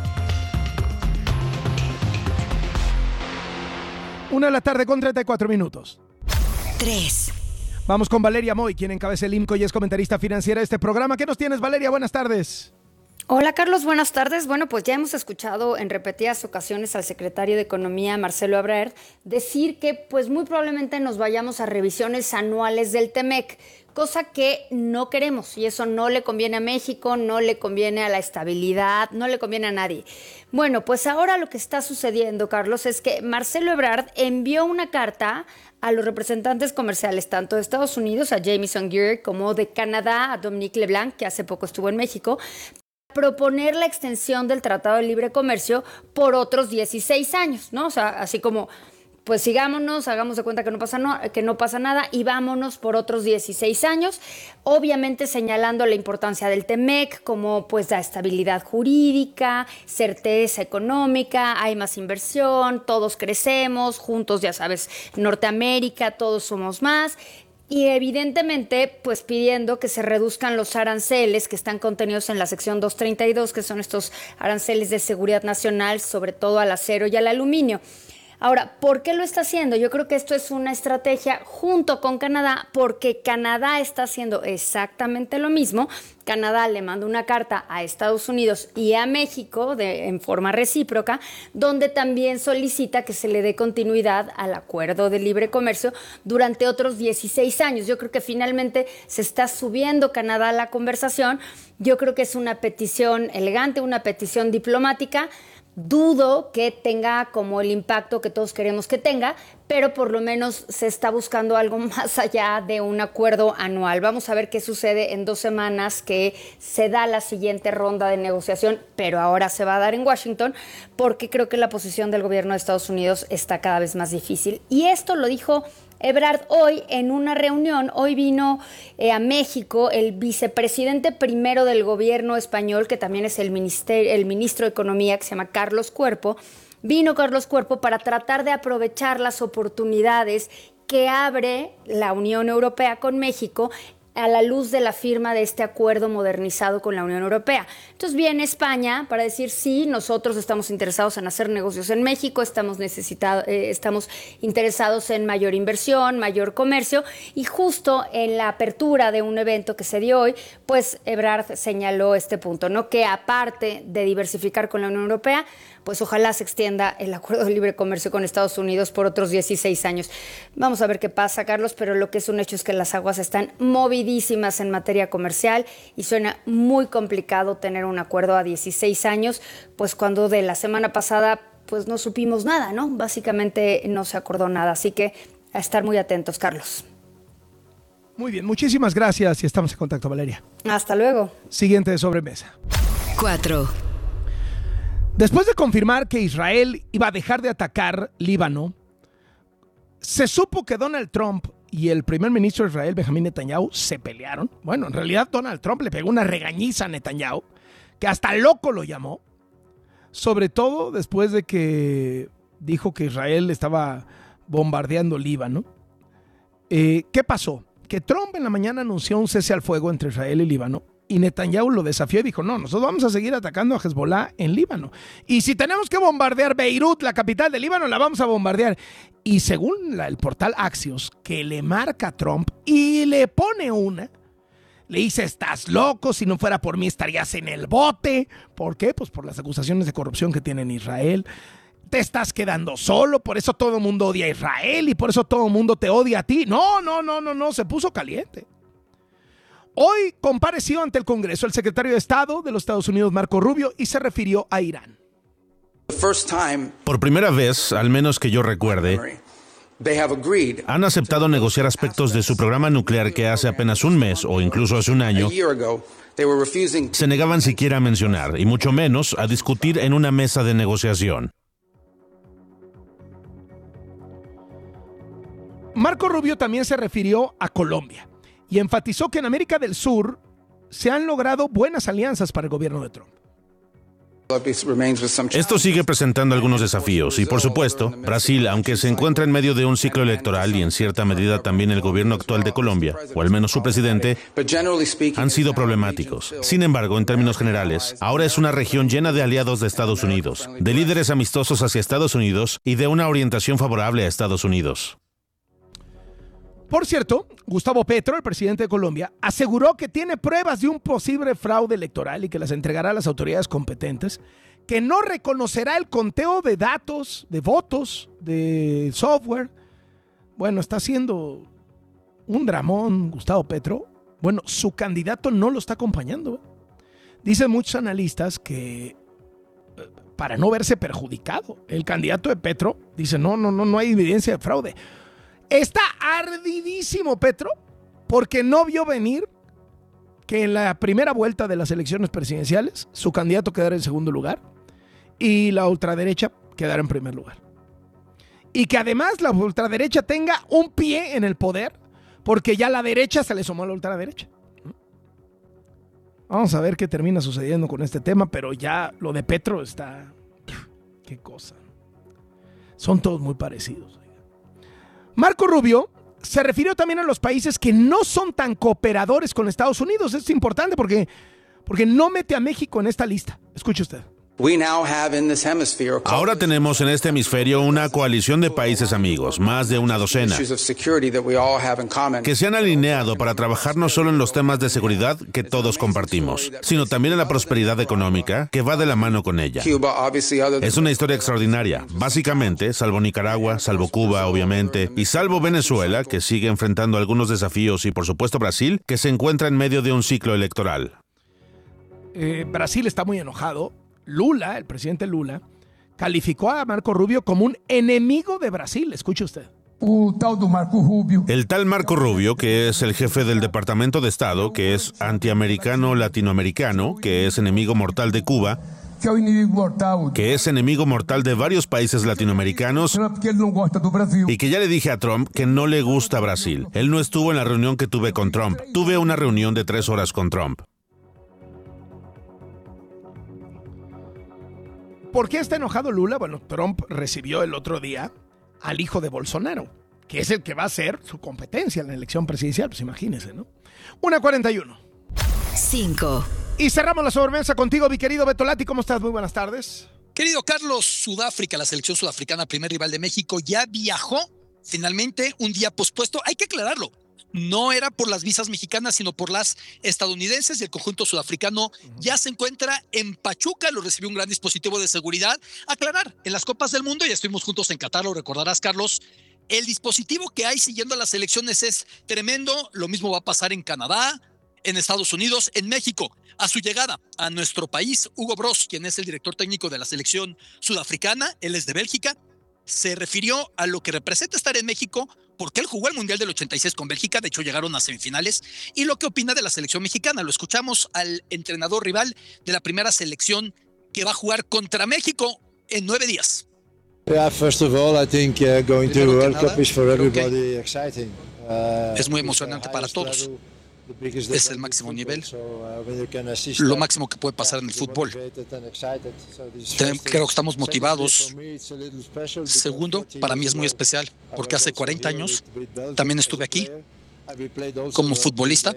Una de la tarde con treinta y cuatro minutos. Tres. Vamos con Valeria Moy, quien encabeza el IMCO y es comentarista financiera de este programa. ¿Qué nos tienes, Valeria? Buenas tardes. Hola, Carlos. Buenas tardes. Bueno, pues ya hemos escuchado en repetidas ocasiones al secretario de Economía, Marcelo Ebrard, decir que pues muy probablemente nos vayamos a revisiones anuales del TEMEC, cosa que no queremos y eso no le conviene a México, no le conviene a la estabilidad, no le conviene a nadie. Bueno, pues ahora lo que está sucediendo, Carlos, es que Marcelo Ebrard envió una carta a los representantes comerciales, tanto de Estados Unidos, a Jamieson Gear, como de Canadá, a Dominique Leblanc, que hace poco estuvo en México, proponer la extensión del Tratado de Libre Comercio por otros dieciséis años, ¿no? O sea, así como, pues sigámonos, hagamos de cuenta que no pasa, no, que no pasa nada y vámonos por otros dieciséis años, obviamente señalando la importancia del T M E C como pues la estabilidad jurídica, certeza económica, hay más inversión, todos crecemos, juntos ya sabes, Norteamérica, todos somos más. Y evidentemente, pues pidiendo que se reduzcan los aranceles que están contenidos en la sección doscientos treinta y dos, que son estos aranceles de seguridad nacional, sobre todo al acero y al aluminio. Ahora, ¿por qué lo está haciendo? Yo creo que esto es una estrategia junto con Canadá, porque Canadá está haciendo exactamente lo mismo. Canadá le manda una carta a Estados Unidos y a México de, en forma recíproca, donde también solicita que se le dé continuidad al acuerdo de libre comercio durante otros dieciséis años. Yo creo que finalmente se está subiendo Canadá a la conversación. Yo creo que es una petición elegante, una petición diplomática. Dudo que tenga como el impacto que todos queremos que tenga, pero por lo menos se está buscando algo más allá de un acuerdo anual. Vamos a ver qué sucede en dos semanas que se da la siguiente ronda de negociación, pero ahora se va a dar en Washington, porque creo que la posición del gobierno de Estados Unidos está cada vez más difícil. Y esto lo dijo Ebrard hoy en una reunión. Hoy vino eh, a México el vicepresidente primero del gobierno español, que también es el, ministerio, el ministro de Economía, que se llama Carlos Cuerpo. Vino Carlos Cuerpo para tratar de aprovechar las oportunidades que abre la Unión Europea con México a la luz de la firma de este acuerdo modernizado con la Unión Europea. Entonces viene España para decir, sí, nosotros estamos interesados en hacer negocios en México, estamos, necesitados, eh, estamos interesados en mayor inversión, mayor comercio, y justo en la apertura de un evento que se dio hoy, pues Ebrard señaló este punto, ¿no? Que aparte de diversificar con la Unión Europea, pues ojalá se extienda el acuerdo de libre comercio con Estados Unidos por otros dieciséis años. Vamos a ver qué pasa, Carlos, pero lo que es un hecho es que las aguas están movidísimas en materia comercial y suena muy complicado tener un acuerdo a dieciséis años, pues cuando de la semana pasada pues no supimos nada, ¿no? Básicamente no se acordó nada, así que a estar muy atentos, Carlos. Muy bien, muchísimas gracias y estamos en contacto, Valeria. Hasta luego. Siguiente de sobremesa. cuatro. Después de confirmar que Israel iba a dejar de atacar Líbano, se supo que Donald Trump y el primer ministro de Israel, Benjamín Netanyahu, se pelearon. Bueno, en realidad Donald Trump le pegó una regañiza a Netanyahu, que hasta loco lo llamó, sobre todo después de que dijo que Israel estaba bombardeando Líbano. Eh, ¿Qué pasó? Que Trump en la mañana anunció un cese al fuego entre Israel y Líbano, y Netanyahu lo desafió y dijo, no, nosotros vamos a seguir atacando a Hezbollah en Líbano. Y si tenemos que bombardear Beirut, la capital de Líbano, la vamos a bombardear. Y según la, el portal Axios, que le marca a Trump y le pone una, le dice, estás loco, si no fuera por mí estarías en el bote. ¿Por qué? Pues por las acusaciones de corrupción que tiene en Israel. Te estás quedando solo, por eso todo el mundo odia a Israel y por eso todo el mundo te odia a ti. No, no, no, no, no, se puso caliente. Hoy compareció ante el Congreso el secretario de Estado de los Estados Unidos, Marco Rubio, y se refirió a Irán. Por primera vez, al menos que yo recuerde, han aceptado negociar aspectos de su programa nuclear que hace apenas un mes o incluso hace un año se negaban siquiera a mencionar, y mucho menos a discutir en una mesa de negociación. Marco Rubio también se refirió a Colombia y enfatizó que en América del Sur se han logrado buenas alianzas para el gobierno de Trump. Esto sigue presentando algunos desafíos y, por supuesto, Brasil, aunque se encuentra en medio de un ciclo electoral y en cierta medida también el gobierno actual de Colombia, o al menos su presidente, han sido problemáticos. Sin embargo, en términos generales, ahora es una región llena de aliados de Estados Unidos, de líderes amistosos hacia Estados Unidos y de una orientación favorable a Estados Unidos. Por cierto, Gustavo Petro, el presidente de Colombia, aseguró que tiene pruebas de un posible fraude electoral y que las entregará a las autoridades competentes, que no reconocerá el conteo de datos, de votos, de software. Bueno, está haciendo un dramón Gustavo Petro. Bueno, su candidato no lo está acompañando. Dicen muchos analistas que para no verse perjudicado, el candidato de Petro dice, no, no, no, no hay evidencia de fraude. Está ardidísimo Petro porque no vio venir que en la primera vuelta de las elecciones presidenciales su candidato quedara en segundo lugar y la ultraderecha quedara en primer lugar. Y que además la ultraderecha tenga un pie en el poder, porque ya la derecha se le sumó a la ultraderecha. Vamos a ver qué termina sucediendo con este tema, pero ya lo de Petro está... Qué cosa. Son todos muy parecidos. Marco Rubio se refirió también a los países que no son tan cooperadores con Estados Unidos. Esto es importante porque, porque no mete a México en esta lista. Escuche usted. Ahora tenemos en este hemisferio una coalición de países amigos, más de una docena, que se han alineado para trabajar no solo en los temas de seguridad que todos compartimos, sino también en la prosperidad económica que va de la mano con ella. Es una historia extraordinaria. Básicamente, salvo Nicaragua, salvo Cuba, obviamente, y salvo Venezuela, que sigue enfrentando algunos desafíos, y por supuesto Brasil, que se encuentra en medio de un ciclo electoral. Eh, Brasil está muy enojado. Lula, el presidente Lula, calificó a Marco Rubio como un enemigo de Brasil. Escuche usted. El tal Marco Rubio, que es el jefe del Departamento de Estado, que es antiamericano latinoamericano, que es enemigo mortal de Cuba, que es enemigo mortal de varios países latinoamericanos, y que ya le dije a Trump que no le gusta Brasil. Él no estuvo en la reunión que tuve con Trump. Tuve una reunión de tres horas con Trump. ¿Por qué está enojado Lula? Bueno, Trump recibió el otro día al hijo de Bolsonaro, que es el que va a ser su competencia en la elección presidencial. Pues imagínense, ¿no? una cuarenta y uno. cinco. Y cerramos la sobremesa contigo, mi querido Beto Lati. ¿Cómo estás? Muy buenas tardes. Querido Carlos, Sudáfrica, la selección sudafricana, primer rival de México, ya viajó finalmente un día pospuesto. Hay que aclararlo. No era por las visas mexicanas, sino por las estadounidenses, y el conjunto sudafricano ya se encuentra en Pachuca. Lo recibió un gran dispositivo de seguridad. Aclarar, en las Copas del Mundo, ya estuvimos juntos en Qatar, lo recordarás, Carlos, el dispositivo que hay siguiendo a las elecciones es tremendo. Lo mismo va a pasar en Canadá, en Estados Unidos, en México. A su llegada a nuestro país, Hugo Broos, quien es el director técnico de la selección sudafricana, él es de Bélgica, se refirió a lo que representa estar en México, porque él jugó el Mundial del ochenta y seis con Bélgica, de hecho llegaron a semifinales, y lo que opina de la selección mexicana. Lo escuchamos al entrenador rival de la primera selección que va a jugar contra México en nueve días. Yeah, first of all, I think uh, going to World Cup is for everybody exciting. Uh, es muy emocionante para todos. Es el máximo nivel, lo máximo que puede pasar en el fútbol. Creo que estamos motivados. Segundo, para mí es muy especial porque hace cuarenta años también estuve aquí como futbolista.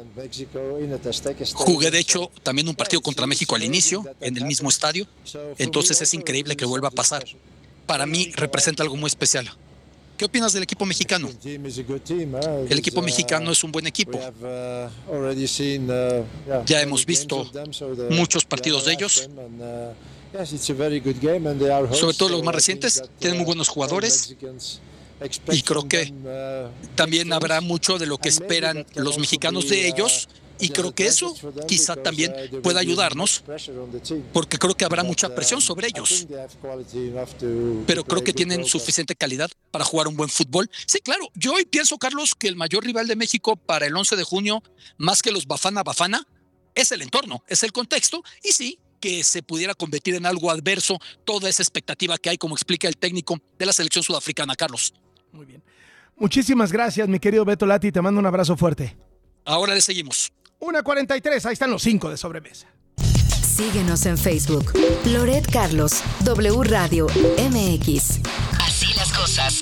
Jugué, de hecho, también un partido contra México al inicio, en el mismo estadio. Entonces es increíble que vuelva a pasar. Para mí representa algo muy especial. ¿Qué opinas del equipo mexicano? El equipo mexicano es un buen equipo. Ya hemos visto muchos partidos de ellos. Sobre todo los más recientes. Tienen muy buenos jugadores. Y creo que también habrá mucho de lo que esperan los mexicanos de ellos. Y creo que eso quizá también pueda ayudarnos, porque creo que habrá mucha presión sobre ellos. Pero creo que tienen suficiente calidad para jugar un buen fútbol. Sí, claro, yo hoy pienso, Carlos, que el mayor rival de México para el once de junio, más que los Bafana Bafana, es el entorno, es el contexto. Y sí, que se pudiera convertir en algo adverso toda esa expectativa que hay, como explica el técnico de la selección sudafricana, Carlos. Muy bien. Muchísimas gracias, mi querido Beto Lati. Te mando un abrazo fuerte. Ahora le seguimos. una cuarenta y tres, ahí están los cinco de sobremesa. Síguenos en Facebook. Loret Carlos, W Radio M X. Así las cosas.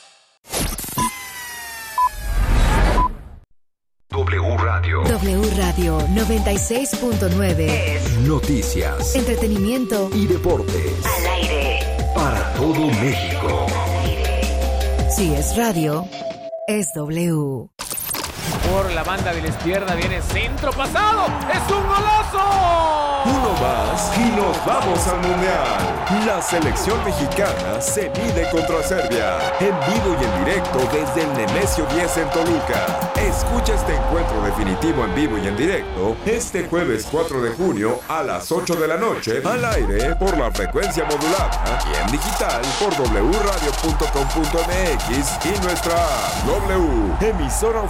W Radio. W Radio noventa y seis punto nueve. Noticias, entretenimiento y deportes. Al aire. Para todo México. Si es radio, es W. Por la banda de la izquierda viene centro pasado. ¡Es un golazo! Uno más y nos vamos al Mundial. La selección mexicana se mide contra Serbia. En vivo y en directo desde el Nemesio diez en Toluca. Escucha este encuentro definitivo en vivo y en directo este jueves cuatro de junio a las ocho de la noche al aire por la frecuencia modulada y en digital por doble u radio punto com punto m x y nuestra W, emisora oficial de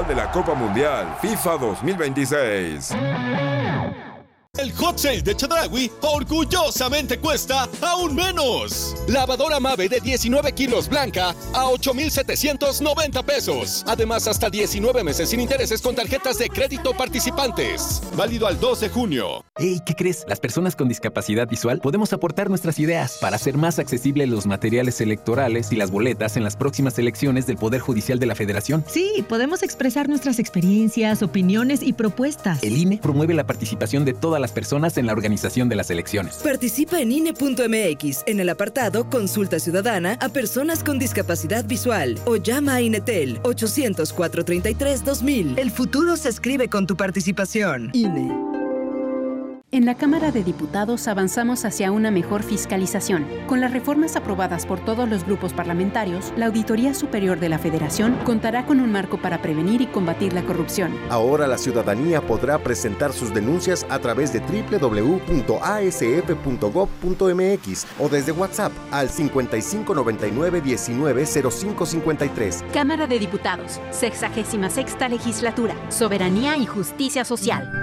de la Copa Mundial FIFA dos mil veintiséis. El hot sale de Chedraui orgullosamente cuesta aún menos. Lavadora Mave de diecinueve kilos blanca a ocho mil setecientos noventa pesos. Además, hasta diecinueve meses sin intereses con tarjetas de crédito participantes. Válido al dos de junio. Hey, ¿qué crees? Las personas con discapacidad visual podemos aportar nuestras ideas para hacer más accesibles los materiales electorales y las boletas en las próximas elecciones del Poder Judicial de la Federación. Sí, podemos expresar nuestras experiencias, opiniones y propuestas. El I N E promueve la participación de todas las personas en la organización de las elecciones. Participa en I N E punto M X en el apartado Consulta Ciudadana a personas con discapacidad visual o llama a INETEL ochocientos, cuatrocientos treinta y tres, dos mil. El futuro se escribe con tu participación. I N E. En la Cámara de Diputados avanzamos hacia una mejor fiscalización. Con las reformas aprobadas por todos los grupos parlamentarios, la Auditoría Superior de la Federación contará con un marco para prevenir y combatir la corrupción. Ahora la ciudadanía podrá presentar sus denuncias a través de doble u doble u doble u punto a s f punto gob punto m x o desde WhatsApp al cincuenta y cinco noventa y nueve diecinueve cero cinco cincuenta y tres. Cámara de Diputados, sexagésima sexta Legislatura, Soberanía y Justicia Social.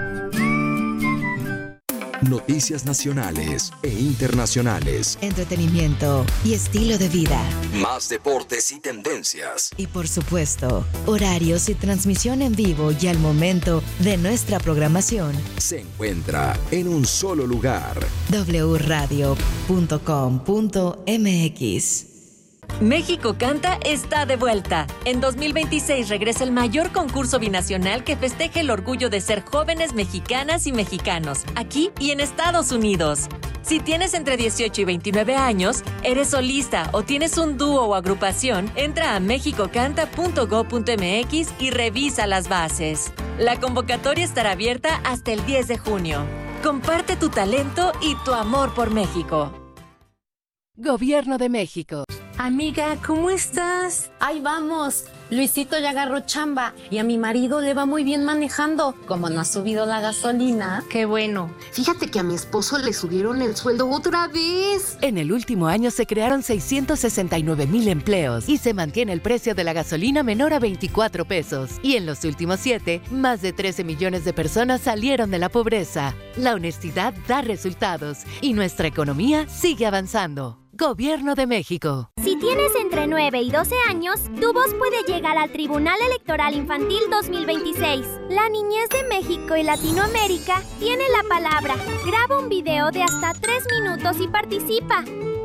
Noticias nacionales e internacionales. Entretenimiento y estilo de vida. Más deportes y tendencias. Y por supuesto, horarios y transmisión en vivo y al momento de nuestra programación. Se encuentra en un solo lugar. doble u radio punto com punto m x. México Canta está de vuelta. En dos mil veintiséis regresa el mayor concurso binacional que festeja el orgullo de ser jóvenes mexicanas y mexicanos, aquí y en Estados Unidos. Si tienes entre dieciocho y veintinueve años, eres solista o tienes un dúo o agrupación, entra a mexico canta punto gob punto m x y revisa las bases. La convocatoria estará abierta hasta el diez de junio. Comparte tu talento y tu amor por México. Gobierno de México. Amiga, ¿cómo estás? Ahí vamos. Luisito ya agarró chamba y a mi marido le va muy bien manejando. Como no ha subido la gasolina. Qué bueno. Fíjate que a mi esposo le subieron el sueldo otra vez. En el último año se crearon seiscientos sesenta y nueve mil empleos y se mantiene el precio de la gasolina menor a veinticuatro pesos. Y en los últimos siete, más de trece millones de personas salieron de la pobreza. La honestidad da resultados y nuestra economía sigue avanzando. Gobierno de México. Si tienes entre nueve y doce años, tu voz puede llegar al Tribunal Electoral Infantil dos mil veintiséis. La niñez de México y Latinoamérica tiene la palabra. Graba un video de hasta tres minutos y participa.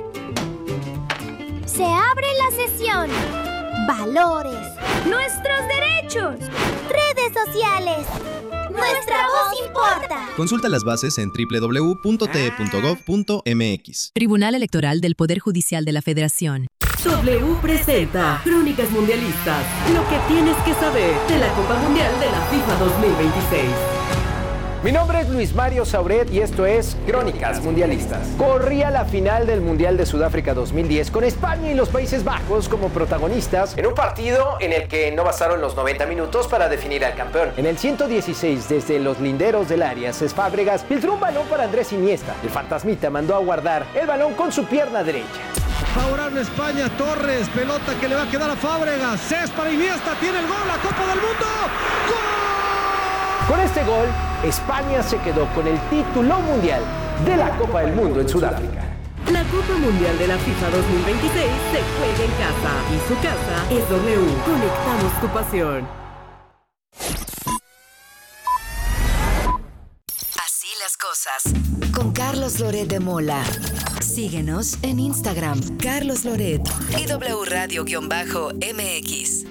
Se abre la sesión. Valores. Nuestros derechos. Redes sociales. Nuestra voz importa. Consulta las bases en doble u doble u doble u punto t e punto gob punto m x. Tribunal Electoral del Poder Judicial de la Federación. W presenta Crónicas Mundialistas. Lo que tienes que saber de la Copa Mundial de la FIFA dos mil veintiséis. Mi nombre es Luis Mario Sauret y esto es Crónicas Mundialistas. Corría la final del Mundial de Sudáfrica dos mil diez con España y los Países Bajos como protagonistas en un partido en el que no bastaron los noventa minutos para definir al campeón. En el ciento dieciséis, desde los linderos del área, Cesc Fábregas filtró un balón para Andrés Iniesta. El fantasmita mandó a guardar el balón con su pierna derecha. Favorable España, Torres, pelota que le va a quedar a Fábregas. Cesc para Iniesta, tiene el gol, la Copa del Mundo. ¡Gol! Con este gol, España se quedó con el título mundial de la Copa del Mundo en Sudáfrica. La Copa Mundial de la FIFA dos mil veintiséis se juega en casa y su casa es W. Conectamos tu pasión. Así las cosas. Con Carlos Loret de Mola. Síguenos en Instagram, Carlos Loret y W Radio-M X.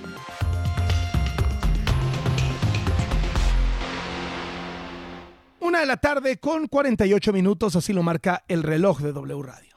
Una de la tarde con cuarenta y ocho minutos, así lo marca el reloj de W Radio.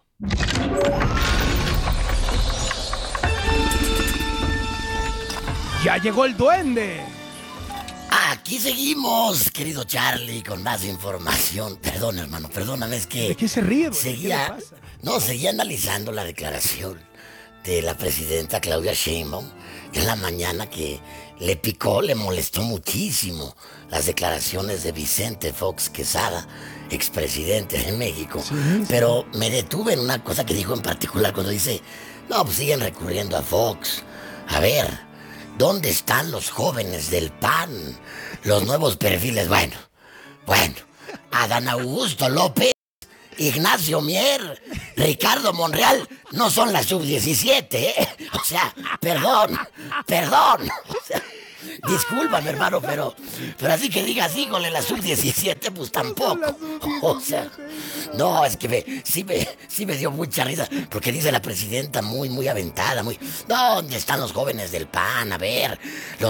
¡Ya llegó el duende! Aquí seguimos, querido Charlie, con más información. Perdón, hermano, perdóname, es que... ¿De qué se ríe, güey? Seguía, ¿Qué le pasa? No, seguía analizando la declaración de la presidenta Claudia Sheinbaum en la mañana, que le picó, le molestó muchísimo las declaraciones de Vicente Fox Quesada, expresidente de México. Sí, sí. Pero me detuve en una cosa que dijo en particular cuando dice, no, pues siguen recurriendo a Fox. A ver, ¿Dónde están los jóvenes del P A N? Los nuevos perfiles, bueno, bueno, Adán Augusto López, Ignacio Mier, Ricardo Monreal, no son la sub diecisiete, ¿eh? O sea, perdón, perdón, o sea, discúlpame, hermano, pero, pero así que digas, híjole, la sub diecisiete, pues tampoco. O sea, no, es que me, sí, me, sí me dio mucha risa, porque dice la presidenta muy, muy aventada, muy... ¿Dónde están los jóvenes del P A N? A ver, los